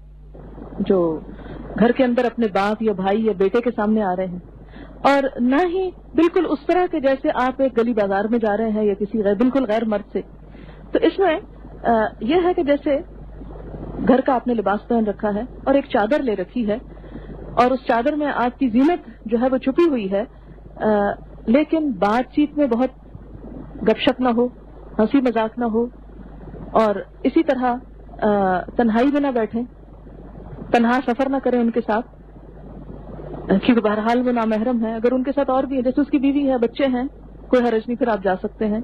جو گھر کے اندر اپنے باپ یا بھائی یا بیٹے کے سامنے آ رہے ہیں, اور نہ ہی بالکل اس طرح کے جیسے آپ ایک گلی بازار میں جا رہے ہیں یا کسی بالکل غیر مرد سے. تو اس میں یہ ہے کہ جیسے گھر کا آپ نے لباس پہن رکھا ہے اور ایک چادر لے رکھی ہے, اور اس چادر میں آپ کی زینت جو ہے وہ چھپی ہوئی ہے, لیکن بات چیت میں بہت گپ شپ نہ ہو, ہنسی مذاق نہ ہو, اور اسی طرح تنہائی میں نہ بیٹھیں, تنہا سفر نہ کریں ان کے ساتھ, کیونکہ بہرحال وہ نامحرم ہے. اگر ان کے ساتھ اور بھی ہے, جیسے اس کی بیوی ہے, بچے ہیں, کوئی حرج نہیں, پھر آپ جا سکتے ہیں.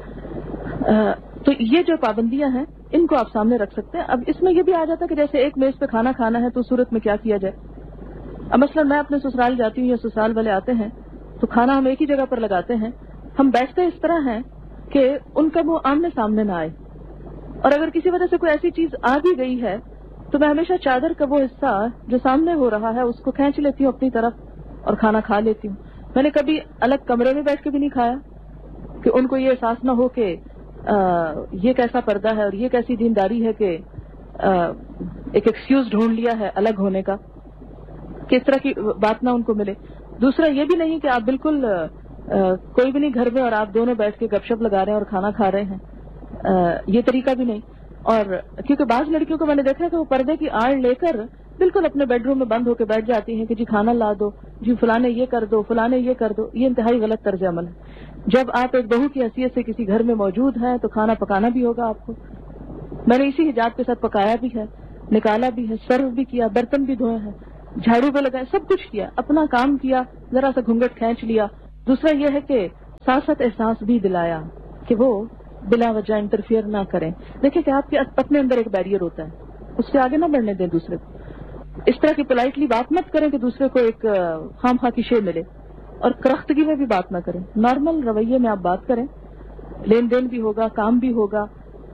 تو یہ جو پابندیاں ہیں ان کو آپ سامنے رکھ سکتے ہیں. اب اس میں یہ بھی آ جاتا ہے کہ جیسے ایک میز پہ کھانا کھانا ہے تو اس صورت میں کیا کیا جائے. اب مثلا میں اپنے سسرال جاتی ہوں یا سسرال والے آتے ہیں تو کھانا ہم ایک ہی جگہ پر لگاتے ہیں, ہم بیٹھتے اس طرح ہیں کہ ان کا وہ آمنے سامنے نہ آئے, اور اگر کسی وجہ سے کوئی ایسی چیز آ بھی گئی ہے تو میں ہمیشہ چادر کا وہ حصہ جو سامنے ہو رہا ہے اس کو کھینچ لیتی ہوں اپنی طرف اور کھانا کھا لیتی ہوں. میں نے کبھی الگ کمرے میں بیٹھ کے بھی نہیں کھایا کہ ان کو یہ احساس نہ ہو کہ یہ کیسا پردہ ہے اور یہ کیسی دینداری ہے کہ ایک ایکسکیوز ڈھونڈ لیا ہے الگ ہونے کا, کہ اس طرح کی بات نہ ان کو ملے. دوسرا یہ بھی نہیں کہ آپ بالکل کوئی بھی نہیں گھر میں اور آپ دونوں بیٹھ کے گپ شپ لگا رہے ہیں اور کھانا کھا رہے ہیں, یہ طریقہ بھی نہیں. اور کیونکہ بعض لڑکیوں کو میں نے دیکھا کہ وہ پردے کی آڑ لے کر بالکل اپنے بیڈ روم میں بند ہو کے بیٹھ جاتی ہیں کہ جی کھانا لا دو, جی فلانے یہ کر دو, فلانے یہ کر دو. یہ انتہائی غلط طرز عمل ہے. جب آپ ایک بہو کی حیثیت سے کسی گھر میں موجود ہیں تو کھانا پکانا بھی ہوگا آپ کو. میں نے اسی حجاب کے ساتھ پکایا بھی ہے, نکالا بھی ہے, سرو بھی کیا, برتن بھی دھوئے ہیں. جھاڑو پہ لگائے، سب کچھ کیا، اپنا کام کیا، ذرا سا گھونگھٹ کھینچ لیا. دوسرا یہ ہے کہ ساتھ ساتھ احساس بھی دلایا کہ وہ بلا وجہ انٹرفیئر نہ کریں. دیکھیں کہ آپ کے اپنے اندر ایک بیریئر ہوتا ہے، اس سے آگے نہ بڑھنے دیں دوسرے کو. اس طرح کی پولائٹلی بات مت کریں کہ دوسرے کو ایک خام خواہ کی شے ملے، اور کرختگی میں بھی بات نہ کریں. نارمل رویے میں آپ بات کریں، لین دین بھی ہوگا، کام بھی ہوگا،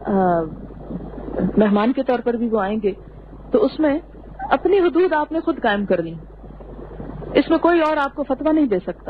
مہمان کے طور پر بھی وہ آئیں گے، تو اس میں اپنی حدود آپ نے خود قائم کرنی. اس میں کوئی اور آپ کو فتویٰ نہیں دے سکتا.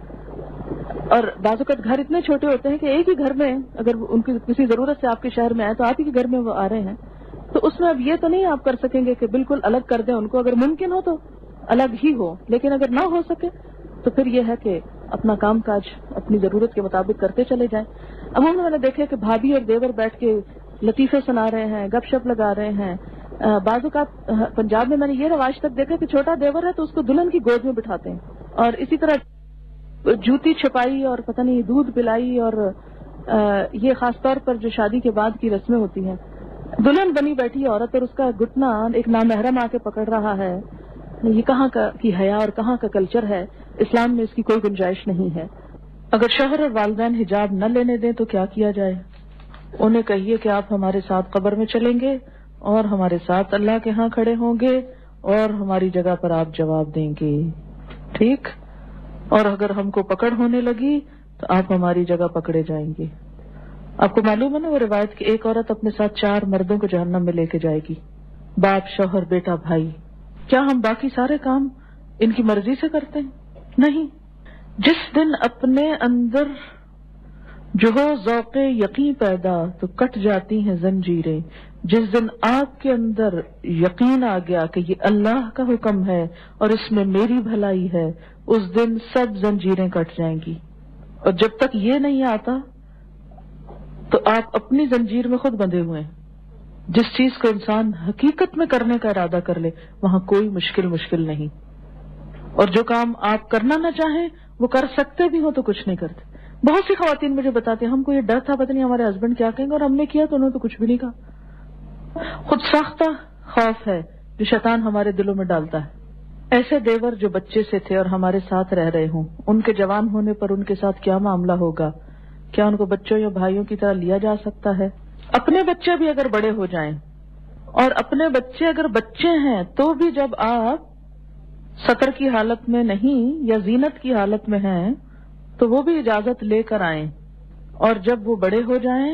اور بعض اوقات گھر اتنے چھوٹے ہوتے ہیں کہ ایک ہی گھر میں اگر ان کی کسی ضرورت سے آپ کے شہر میں آئے تو آپ ہی کے گھر میں وہ آ رہے ہیں، تو اس میں اب یہ تو نہیں آپ کر سکیں گے کہ بالکل الگ کر دیں ان کو. اگر ممکن ہو تو الگ ہی ہو، لیکن اگر نہ ہو سکے تو پھر یہ ہے کہ اپنا کام کاج اپنی ضرورت کے مطابق کرتے چلے جائیں. عموماً میں نے دیکھا کہ بھابھی اور دیور بیٹھ کے لطیفے سنا رہے ہیں، گپ شپ لگا رہے ہیں. بعض اوقات پنجاب میں نے یہ رواج تک دیکھا کہ چھوٹا دیور ہے تو اس کو دلہن کی گود میں بٹھاتے ہیں، اور اسی طرح جوتی چھپائی اور پتہ نہیں دودھ پلائی، اور یہ خاص طور پر جو شادی کے بعد کی رسمیں ہوتی ہیں، دلہن بنی بیٹھی عورت اور اس کا گھٹنا ایک نامحرم آ کے پکڑ رہا ہے. یہ کہاں کی حیا اور کہاں کا کلچر ہے؟ اسلام میں اس کی کوئی گنجائش نہیں ہے. اگر شوہر اور والدین حجاب نہ لینے دیں تو کیا کیا جائے؟ انہیں کہیے کہ آپ ہمارے ساتھ قبر میں چلیں گے اور ہمارے ساتھ اللہ کے ہاں کھڑے ہوں گے اور ہماری جگہ پر آپ جواب دیں گے، ٹھیک؟ اور اگر ہم کو پکڑ ہونے لگی تو آپ ہماری جگہ پکڑے جائیں گے. آپ کو معلوم ہے نا وہ روایت کہ ایک عورت اپنے ساتھ 4 مردوں کو جہنم میں لے کے جائے گی، باپ، شوہر، بیٹا، بھائی. کیا ہم باقی سارے کام ان کی مرضی سے کرتے ہیں؟ نہیں. جس دن اپنے اندر جو ہو ذوق یقین پیدا تو کٹ جاتی ہیں زنجیریں. جس دن آپ کے اندر یقین آ گیا کہ یہ اللہ کا حکم ہے اور اس میں میری بھلائی ہے، اس دن سب زنجیریں کٹ جائیں گی. اور جب تک یہ نہیں آتا تو آپ اپنی زنجیر میں خود بندھے ہوئے ہیں. جس چیز کو انسان حقیقت میں کرنے کا ارادہ کر لے وہاں کوئی مشکل نہیں. اور جو کام آپ کرنا نہ چاہیں وہ کر سکتے بھی ہو تو کچھ نہیں کرتے. بہت سی خواتین مجھے بتاتے ہیں ہم کو یہ ڈر تھا پتہ نہیں ہمارے ہسبینڈ کیا کہیں گے، اور ہم نے کیا تو انہوں نے تو کچھ بھی نہیں کہا. خود ساختہ خوف ہے جو شیطان ہمارے دلوں میں ڈالتا ہے. ایسے دیور جو بچے سے تھے اور ہمارے ساتھ رہ رہے ہوں، ان کے جوان ہونے پر ان کے ساتھ کیا معاملہ ہوگا؟ کیا ان کو بچوں یا بھائیوں کی طرح لیا جا سکتا ہے؟ اپنے بچے بھی اگر بڑے ہو جائیں اور اپنے بچے اگر بچے ہیں تو بھی جب آپ سطر کی حالت میں نہیں یا زینت کی حالت میں ہیں تو وہ بھی اجازت لے کر آئیں. اور جب وہ بڑے ہو جائیں،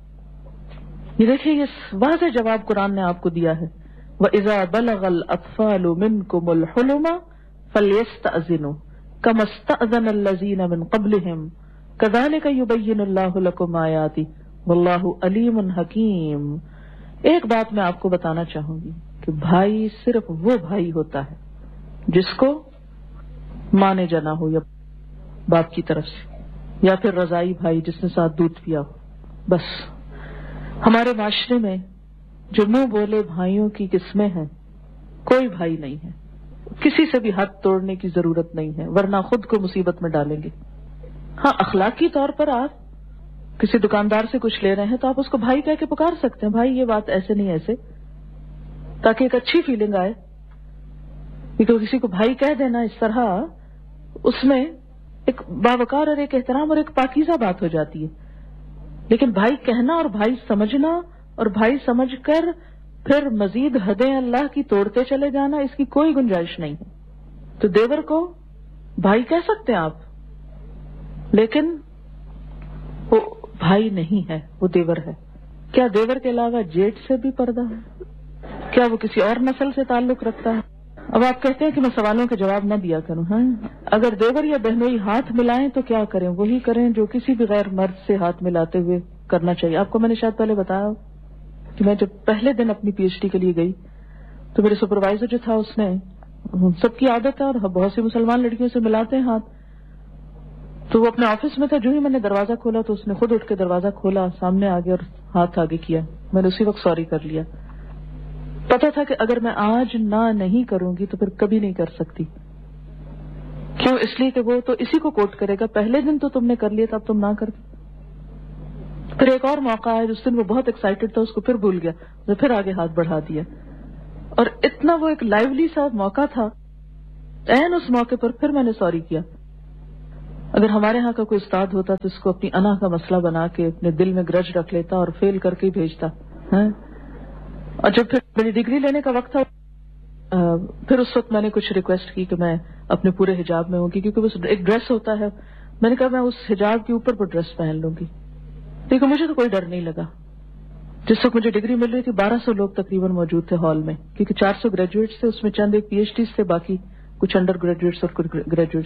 یہ دیکھیے یہ واضح جواب قرآن نے آپ کو دیا ہے، وَإِذَا بَلَغَ الْأَطْفَالُ مِنْكُمُ الْحُلُمَ فَلْيَسْتَأْذِنُوا كَمَا اسْتَأْذَنَ الَّذِينَ مِنْ قَبْلِهِمْ كَذَلِكَ يُبَيِّنُ اللَّهُ لَكُمْ آيَاتِهِ وَاللَّهُ عَلِيمٌ حَكِيمٌ. ایک بات میں آپ کو بتانا چاہوں گی کہ بھائی صرف وہ بھائی ہوتا ہے جس کو مانے جانا ہو یا باپ کی طرف سے، یا پھر رضائی بھائی جس نے ساتھ دودھ پیا ہو. بس ہمارے معاشرے میں جو منہ بولے بھائیوں کی قسمیں ہیں، کوئی بھائی نہیں ہے. کسی سے بھی ہاتھ توڑنے کی ضرورت نہیں ہے ورنہ خود کو مصیبت میں ڈالیں گے. ہاں اخلاقی طور پر آپ کسی دکاندار سے کچھ لے رہے ہیں تو آپ اس کو بھائی کہہ کے پکار سکتے ہیں، بھائی یہ بات ایسے نہیں ایسے، تاکہ ایک اچھی فیلنگ آئے. کیونکہ کسی کو بھائی کہہ دینا اس طرح اس میں ایک باوقار اور ایک احترام اور ایک پاکیزہ بات ہو جاتی ہے. لیکن بھائی کہنا اور بھائی سمجھنا اور بھائی سمجھ کر پھر مزید حدیں اللہ کی توڑتے چلے جانا، اس کی کوئی گنجائش نہیں ہے. تو دیور کو بھائی کہہ سکتے ہیں آپ، لیکن وہ بھائی نہیں ہے، وہ دیور ہے. کیا دیور کے علاوہ جیٹ سے بھی پردہ ہے؟ کیا وہ کسی اور نسل سے تعلق رکھتا ہے؟ اب آپ کہتے ہیں کہ میں سوالوں کے جواب نہ دیا کروں. ہاں اگر دیور یا بہنوئی ہاتھ ملائیں تو کیا کریں؟ وہی کریں جو کسی بھی غیر مرد سے ہاتھ ملاتے ہوئے کرنا چاہیے. آپ کو میں نے شاید پہلے بتایا کہ میں جب پہلے دن اپنی پی ایچ ڈی کے لیے گئی تو میرے سپروائزر جو تھا اس نے، سب کی عادت ہے اور بہت سی مسلمان لڑکیوں سے ملاتے ہیں ہاتھ، تو وہ اپنے آفس میں تھا. جو ہی میں نے دروازہ کھولا تو اس نے خود اٹھ کے دروازہ کھولا، سامنے آ گیا اور ہاتھ آگے کیا. میں نے اسی وقت سوری کر لیا. پتا تھا کہ اگر میں آج نہ نہیں کروں گی تو پھر کبھی نہیں کر سکتی. کیوں؟ اس لیے کہ وہ تو اسی کو کوٹ کرے گا، پہلے دن تو تم نے کر لیا تھا اب تم نہ کر. پھر ایک اور موقع آیا جس دن وہ بہت ایکسائٹڈ تھا، اس کو پھر بھول گیا، پھر آگے ہاتھ بڑھا دیا. اور اتنا وہ ایک لائیولی سا موقع تھا ऐन उस मौके पर फिर मैंने सॉरी किया। अगर हमारे यहाँ का कोई उस्ताद होता तो इसको अपनी अना का मसला बना के अपने दिल में ग्रज रख लेता और फेल करके ही भेजता है। और जब फिर मेरी डिग्री लेने का वक्त था, फिर उस वक्त मैंने कुछ रिक्वेस्ट की कि मैं अपने पूरे हिजाब में होंगी, क्योंकि बस एक ड्रेस होता है। मैंने कहा मैं उस हिजाब के ऊपर वो ड्रेस पहन लूंगी। लेकिन मुझे तो कोई डर नहीं लगा। जिस वक्त मुझे डिग्री मिल रही थी 1200 लोग तकरीबन मौजूद थे हॉल में, क्योंकि 400 ग्रेजुएट्स थे, उसमें चंद एक पीएचडीज थे, बाकी कुछ अंडर ग्रेजुएट्स और कुछ ग्रेजुएट्स,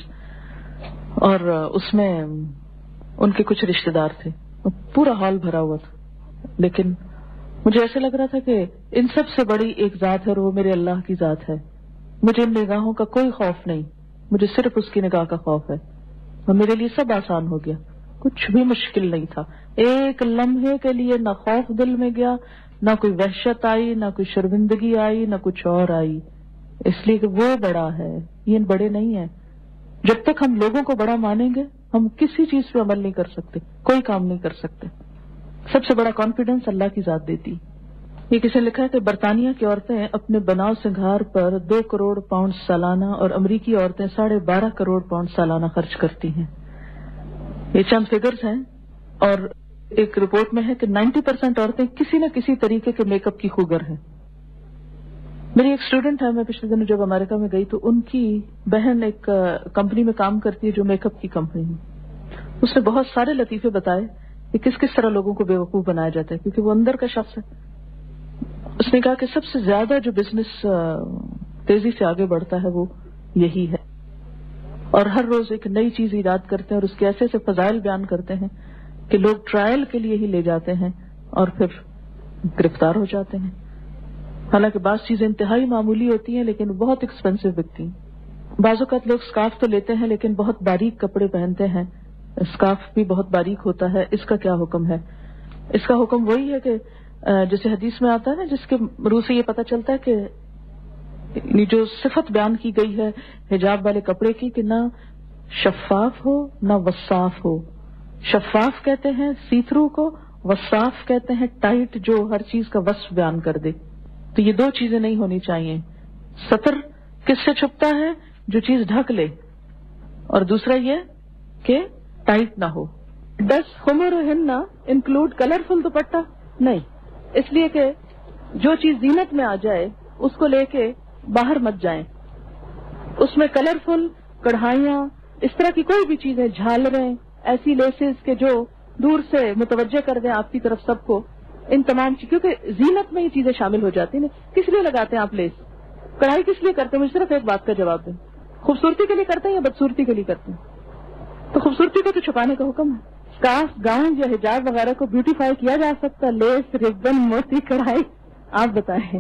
और उसमें उनके कुछ रिश्तेदार थे। पूरा हॉल भरा हुआ था। लेकिन मुझे ऐसे लग रहा था कि इन सब से बड़ी एक जात है और वो मेरे अल्लाह की जात है। मुझे इन निगाहों का कोई खौफ नहीं, मुझे सिर्फ उसकी निगाह का खौफ है। और मेरे लिए सब आसान हो गया, कुछ भी मुश्किल नहीं था। एक लम्हे के लिए ना खौफ दिल में गया, ना कोई वहशत आई, ना कोई शर्मिंदगी आई, ना कुछ और आई, इसलिए कि वो बड़ा है, ये बड़े नहीं है। जब तक हम लोगों को बड़ा मानेंगे हम किसी चीज पे अमल नहीं कर सकते, कोई काम नहीं कर सकते। सबसे बड़ा कॉन्फिडेंस अल्लाह की जात देती। ये किसी ने लिखा है कि बरतानिया की औरतें अपने बनाव सिंगार पर 2 करोड़ पाउंड सालाना और अमरीकी औरतें 12.5 करोड़ पाउंड सालाना खर्च करती हैं। ये चंद फिगर्स हैं। और एक रिपोर्ट में है कि 90% औरतें किसी न किसी तरीके के मेकअप की खूगर हैं। मेरी एक स्टूडेंट है, मैं पिछले दिनों जब अमेरिका में गई तो उनकी बहन एक कंपनी में काम करती है जो मेकअप की कंपनी है। उसने बहुत सारे लतीफे बताए कि किस किस तरह लोगों को बेवकूफ बनाया जाता है, क्योंकि वो अंदर का शख्स है। उसने कहा कि सबसे ज्यादा जो बिजनेस तेजी से आगे बढ़ता है वो यही है, और हर रोज एक नई चीज ईजाद करते हैं और उसके ऐसे ऐसे फजाइल बयान करते हैं कि लोग ट्रायल के लिए ही ले जाते हैं और फिर गिरफ्तार हो जाते हैं। हालांकि बात चीजें इंतहाई मामूली होती हैं लेकिन बहुत एक्सपेंसिव बिकती हैं। बाज़-औक़ात लोग स्कार्फ तो लेते हैं लेकिन बहुत बारीक कपड़े पहनते हैं, स्कार्फ भी बहुत बारीक होता है। इसका क्या हुक्म है? इसका हुक्म वही है कि जैसे हदीस में आता है ना, जिसके रूह से ये पता चलता है कि जो सिफत बयान की गई है हिजाब वाले कपड़े की कि ना शफाफ हो ना वसाफ हो। शफाफ कहते हैं सी थ्रू को, वसाफ कहते हैं टाइट, जो हर चीज का वस्फ बयान कर दे। तो ये दो चीजें नहीं होनी चाहिए। सतर किससे छुपता है? जो चीज ढक ले, और दूसरा ये कि टाइट ना हो। डस खुमर हिन्ना इंक्लूड कलरफुल दुपट्टा? नहीं, इसलिए कि जो चीज जीनत में आ जाए उसको लेके बाहर मत जाएं। उसमें कलरफुल कढ़ाइयां, इस तरह की कोई भी चीजें, झालरें, ऐसी लेसेस के जो दूर से मुतवज्जे कर दें आपकी तरफ सबको, इन तमाम चीजों, क्योंकि जीनत में ये चीजें शामिल हो जाती हैं। किस लिए लगाते हैं आप लेस, कढ़ाई किस लिए करते हैं? मुझे सिर्फ एक बात का जवाब दें, खूबसूरती के लिए करते हैं या बदसूरती के लिए करते हैं? तो खूबसूरती को तो छुपाने का हुक्म है। स्कार्फ, गाउन या हिजाब वगैरह को ब्यूटीफाई किया जा सकता, लेस, रिबन, मोती, कढ़ाई, आप बताएं।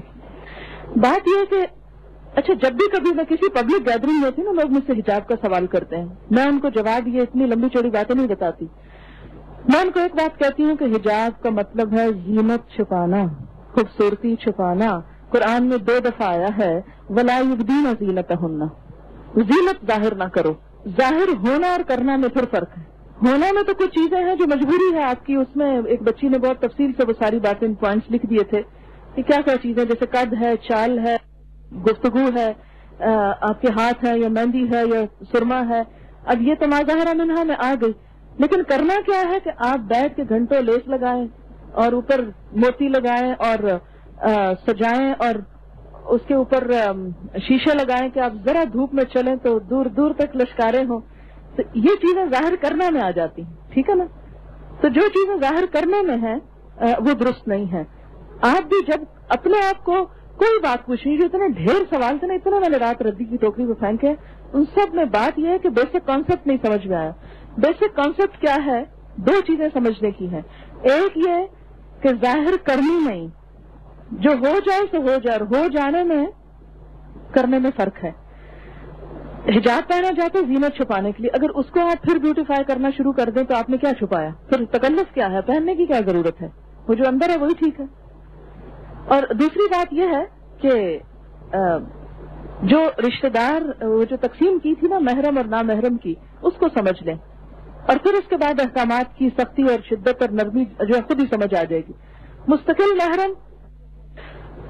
बात यह है कि अच्छा, जब भी कभी मैं किसी पब्लिक गैदरिंग में होती ना, लोग मुझसे हिजाब का सवाल करते हैं, मैं उनको जवाब ये इतनी लंबी चौड़ी बातें नहीं बताती। मैं उनको एक बात कहती हूँ कि हिजाब का मतलब है जीनत छुपाना, खूबसूरती छुपाना। कुरान में 2 दफा आया है, वला युबदीना ज़ीनतहुन्ना, जीनत जाहिर ना करो। जाहिर होना और करना में फिर फर्क है। होना में तो कुछ चीजें हैं जो मजबूरी है आपकी, उसमें एक बच्ची ने बहुत तफसील से वो सारी बातें, पॉइंट्स लिख दिए थे कि क्या क्या चीजें, जैसे कद है, चाल है, गुफ्तगू है, आपके हाथ है या मेहंदी है या सुरमा है। अब ये तो माज़ाहिरा मिन्हा में आ गई, लेकिन करना क्या है कि आप बैठ के घंटों लेस लगाएं और ऊपर मोती लगाएं और सजाएं और उसके ऊपर शीशे लगाएं कि आप जरा धूप में चलें तो दूर दूर तक लश्कारे हों। तो ये चीजें जाहिर करना में आ जाती हैं, ठीक है ना? तो जो चीजें जाहिर करने में है वो दुरुस्त नहीं है। आप भी जब अपने आप को कोई बात पूछनी, जो इतने ढेर सवाल थे ना, इतना मैंने रात रद्दी की टोकरी में फेंके, उन सब में बात यह है कि बेसिक कॉन्सेप्ट नहीं समझ में आया। बेसिक कॉन्सेप्ट क्या है? 2 चीजें समझने की है। एक ये कि जाहिर करनी नहीं, जो हो जाए सो हो जाए, हो जाने में करने में फर्क है। हिजाब पहना जाता है जीनत छुपाने के लिए, अगर उसको आप फिर ब्यूटीफाई करना शुरू कर दें तो आपने क्या छुपाया? फिर तकल्लुफ क्या है? पहनने की क्या जरूरत है? वो जो अंदर है वही ठीक है। और दूसरी बात यह है कि जो रिश्तेदार, वो जो तकसीम की थी ना महरम और नामहरम की, उसको समझ लें, और फिर उसके बाद अहकामात की सख्ती और शिद्दत और नरमी जो खुद ही समझ आ जाएगी। मुस्तकिल महरम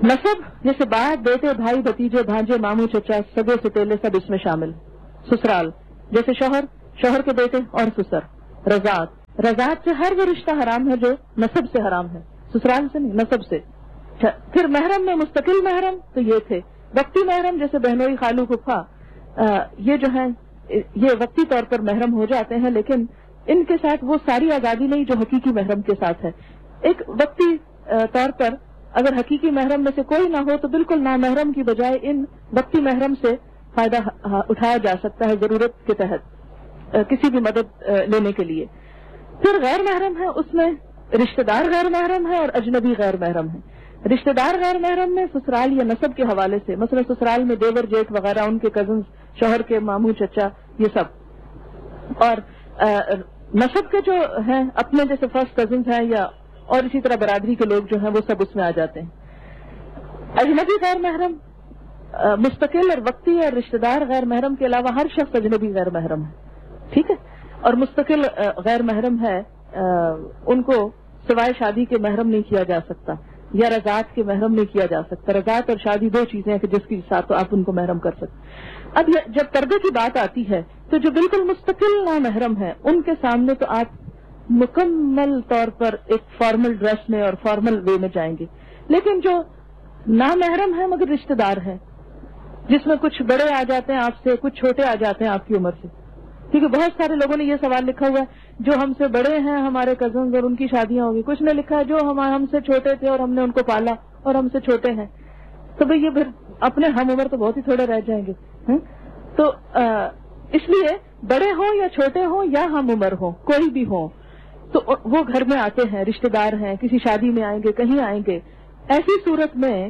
नसब जैसे बाप, बेटे, भाई, भतीजे, भांजे, मामू, चचा, सगे सतेले सब इसमें शामिल। ससुराल जैसे शौहर, शौहर के बेटे और ससुर। रजात, रजात से हर वो रिश्ता हराम है जो नसब से हराम है, ससुराल से नहीं, नसब से। फिर महरम में मुस्तकिल महरम तो ये थे। वक्ती महरम जैसे बहनोई, खालू, फुफा, ये जो है ये वक्ती तौर पर महरम हो जाते हैं, लेकिन इनके साथ वो सारी आजादी नहीं जो हकीकी महरम के साथ है। एक वक्ती तौर पर अगर हकीकी महरम में से कोई ना हो तो बिल्कुल ना महरम की बजाय इन वक्ती महरम से फायदा उठाया जा सकता है जरूरत के तहत, किसी भी मदद लेने के लिए। फिर गैर महरम है, उसमें रिश्तेदार गैर महरम है और अजनबी गैर महरम है। रिश्तेदार गैर महरम में ससुराल या नसब के हवाले से, मतलब ससुराल में देवर, जेठ वगैरह, उनके कजन, शौहर के मामू, चचा, ये सब। और नसब के जो हैं अपने जैसे फर्स्ट कजन हैं या और इसी तरह बरादरी के लोग जो हैं वो सब उसमें आ जाते हैं। अजनबी गैर महरम, मुस्तकिल और वक्ती और रिश्तेदार गैर महरम के अलावा हर शख्स अजनबी गैर महरम है, ठीक है। और मुस्तकिल गैर महरम है, उनको सिवाय शादी के महरम नहीं किया जा सकता या रजात के महरम नहीं किया जा सकता। रजात और शादी दो चीजें हैं कि जिसके साथ तो आप उनको महरम कर सकते। अब जब पर्दे की बात आती है तो जो बिल्कुल मुस्तकिल ना महरम है उनके सामने तो आप मुकम्मल तौर पर एक फॉर्मल ड्रेस में और फॉर्मल वे में जाएंगे, लेकिन जो ना महरम है मगर रिश्तेदार है, जिसमें कुछ बड़े आ जाते हैं आपसे, कुछ छोटे आ जाते हैं आपकी उम्र से, क्योंकि बहुत सारे लोगों ने ये सवाल लिखा हुआ है जो हमसे बड़े हैं हमारे कजन्स और उनकी शादियां होगी। कुछ ने लिखा है जो हमसे छोटे थे और हमने उनको पाला और हमसे छोटे हैं, तो भाई ये फिर अपने हम उम्र तो बहुत ही थोड़े रह जाएंगे। तो इसलिए बड़े हो या छोटे हो या हम उम्र हो, कोई भी हो, तो वो घर में आते हैं, रिश्तेदार हैं, किसी शादी में आएंगे, कहीं आएंगे। ऐसी सूरत में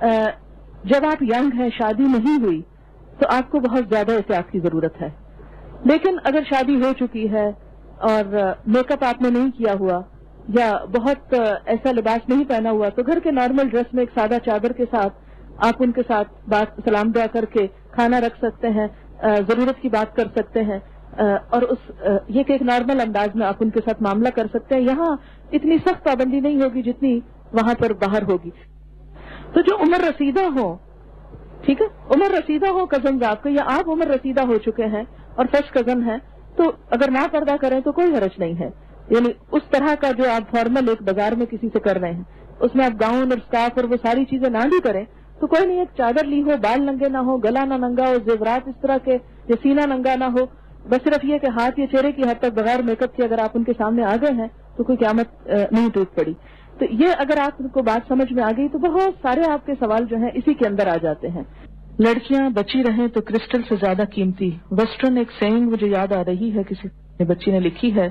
जब आप यंग हैं, शादी नहीं हुई, तो आपको बहुत ज्यादा एहतियात की जरूरत है। लेकिन अगर शादी हो चुकी है और मेकअप आपने नहीं किया हुआ या बहुत ऐसा लिबास नहीं पहना हुआ, तो घर के नॉर्मल ड्रेस में एक सादा चादर के साथ आप उनके साथ बात सलाम दुआ करके खाना रख सकते हैं, जरूरत की बात कर सकते हैं, और ये कि एक नॉर्मल अंदाज में आप उनके साथ मामला कर सकते हैं। यहाँ इतनी सख्त पाबंदी नहीं होगी जितनी वहां पर बाहर होगी। तो जो उम्र रसीदा हो, ठीक है, उम्र रसीदा हो कजन आपके, या आप उम्र रसीदा हो चुके हैं और फर्स्ट कजन है, तो अगर ना पर्दा करें तो कोई हर्ज नहीं है। यानी उस तरह का जो आप फॉर्मल एक बाजार में किसी से कर रहे हैं उसमें आप गाउन और स्कार्फ और वो सारी चीजें ना भी करें तो कोई नहीं, एक चादर ली हो, बाल नंगे ना हो, गला ना नंगा हो, जेवरात इस तरह के, या सीना नंगा ना हो, बस सिर्फ ये कि हाथ या चेहरे की हद तक बगैर मेकअप के अगर आप उनके सामने आ गए हैं तो कोई क़यामत नहीं टूट पड़ी। तो ये अगर आपको बात समझ में आ गई तो बहुत सारे आपके सवाल जो हैं इसी के अंदर आ जाते हैं। लड़कियां बची रहें तो क्रिस्टल से ज्यादा कीमती, वेस्टर्न एक सेइंग मुझे याद आ रही है, किसी बच्ची ने लिखी है,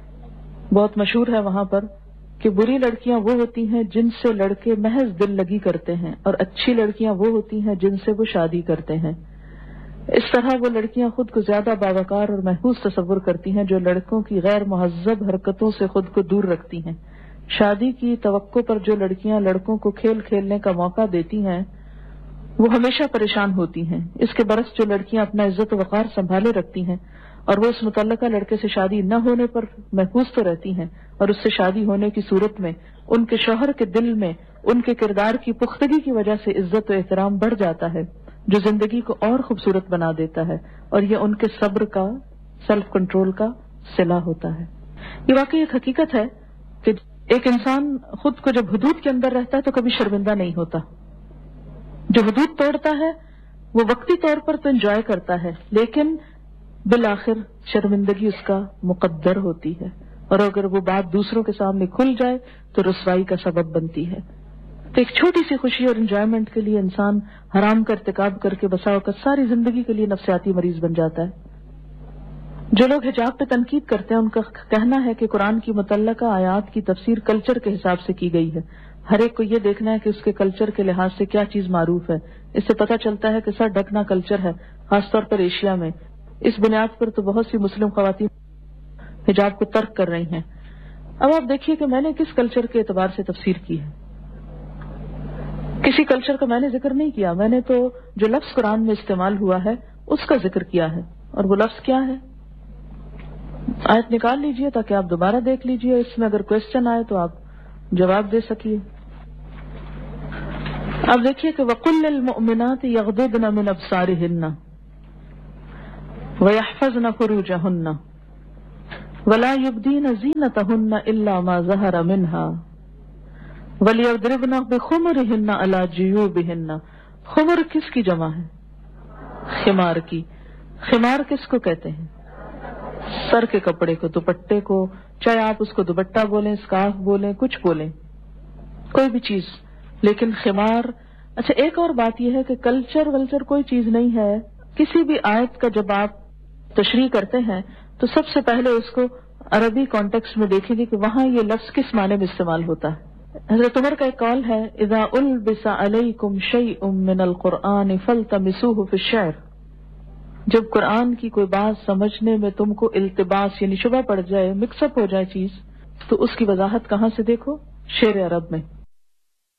बहुत मशहूर है वहां पर, कि बुरी लड़कियां वो होती हैं जिनसे लड़के महज दिल लगी करते हैं और अच्छी लड़कियां वो होती हैं जिनसे वो शादी करते हैं। इस तरह वो लड़कियां खुद को ज्यादा बावकार और महफूज तस्वुर करती हैं जो लड़कों की गैर मुहज्जब हरकतों से खुद को दूर रखती हैं। शादी की तवक्को पर जो लड़कियां लड़कों को खेल खेलने का मौका देती हैं वो हमेशा परेशान होती हैं। इसके बरस जो लड़कियां अपना इज्जत वकार संभाले रखती हैं और वो उस मुतल्लका लड़के से शादी न होने पर महफूज तो रहती हैं, और उससे शादी होने की सूरत में उनके शौहर के दिल में उनके किरदार की पुख्तगी की वजह से इज्जत और एहतराम बढ़ जाता है, जो जिंदगी को और खूबसूरत बना देता है, और ये उनके सब्र का, सेल्फ कंट्रोल का सिला होता है। ये वाकई एक हकीकत है कि एक इंसान खुद को जब हुदूद के अंदर रहता है तो कभी शर्मिंदा नहीं होता। जो हुदूद तोड़ता है वो वक्ती तौर पर तो एंजॉय करता है, लेकिन बिल आखिर शर्मिंदगी उसका मुकद्दर होती है, और अगर वो बात दूसरों के सामने खुल जाए तो रुसवाई का सबब बनती है। तो एक छोटी सी खुशी और एंजॉयमेंट के लिए इंसान हराम का इर्तिकाब करके बसा होकर सारी जिंदगी के लिए नफ्सियाती मरीज बन जाता है। जो लोग हिजाब पे तनकीद करते हैं उनका कहना है कि कुरान की मुतल्लका आयात की तफसीर कल्चर के हिसाब से की गई है। हर एक को ये देखना है कि उसके कल्चर के लिहाज से क्या चीज मारूफ है। इससे पता चलता है कि सर ढकना कल्चर है, खासतौर पर एशिया में। इस बुनियाद पर तो बहुत सी मुस्लिम खवातीन हिजाब को तर्क कर रही हैं। अब आप देखिए कि मैंने किस कल्चर के एतबार से तफसीर की है। किसी कल्चर का मैंने जिक्र नहीं किया, मैंने तो जो लफ्ज कुरान में इस्तेमाल हुआ है उसका जिक्र किया है। और वो लफ्ज क्या है, आयत निकाल लीजिए ताकि आप दोबारा देख लीजिए, इसमें अगर क्वेश्चन आए तो आप जवाब दे सकिए। اب دیکھیے کہ وَقُلْ لِلْمُؤْمِنَاتِ يَغْضُضْنَ مِنْ أَبْصَارِهِنَّ وَيَحْفَظْنَ فُرُوجَهُنَّ وَلَا يُبْدِينَ زِينَتَهُنَّ إِلَّا مَا ظَهَرَ مِنْهَا وَلْيَضْرِبْنَ بِخُمُرِهِنَّ عَلَى جُيُوبِهِنَّ. خمر کس کی جمع ہے؟ خمار کی. خمار کس کو کہتے ہیں؟ سر کے کپڑے کو، دوپٹے کو، چاہے آپ اس کو دوپٹہ بولیں، اسکارف بولیں، کچھ بولیں، کوئی بھی چیز. لیکن خمار. اچھا ایک اور بات یہ ہے کہ کلچر ولچر کوئی چیز نہیں ہے. کسی بھی آیت کا جب آپ تشریح کرتے ہیں تو سب سے پہلے اس کو عربی کانٹیکسٹ میں دیکھیں گے کہ وہاں یہ لفظ کس معنی میں استعمال ہوتا ہے. حضرت عمر کا ایک قول ہے اذا البس علیکم شیء من القرآن فالتمسوه فی الشعر. جب قرآن کی کوئی بات سمجھنے میں تم کو التباس یعنی شبہ پڑ جائے، مکس اپ ہو جائے چیز، تو اس کی وضاحت کہاں سے دیکھو؟ شعر عرب میں.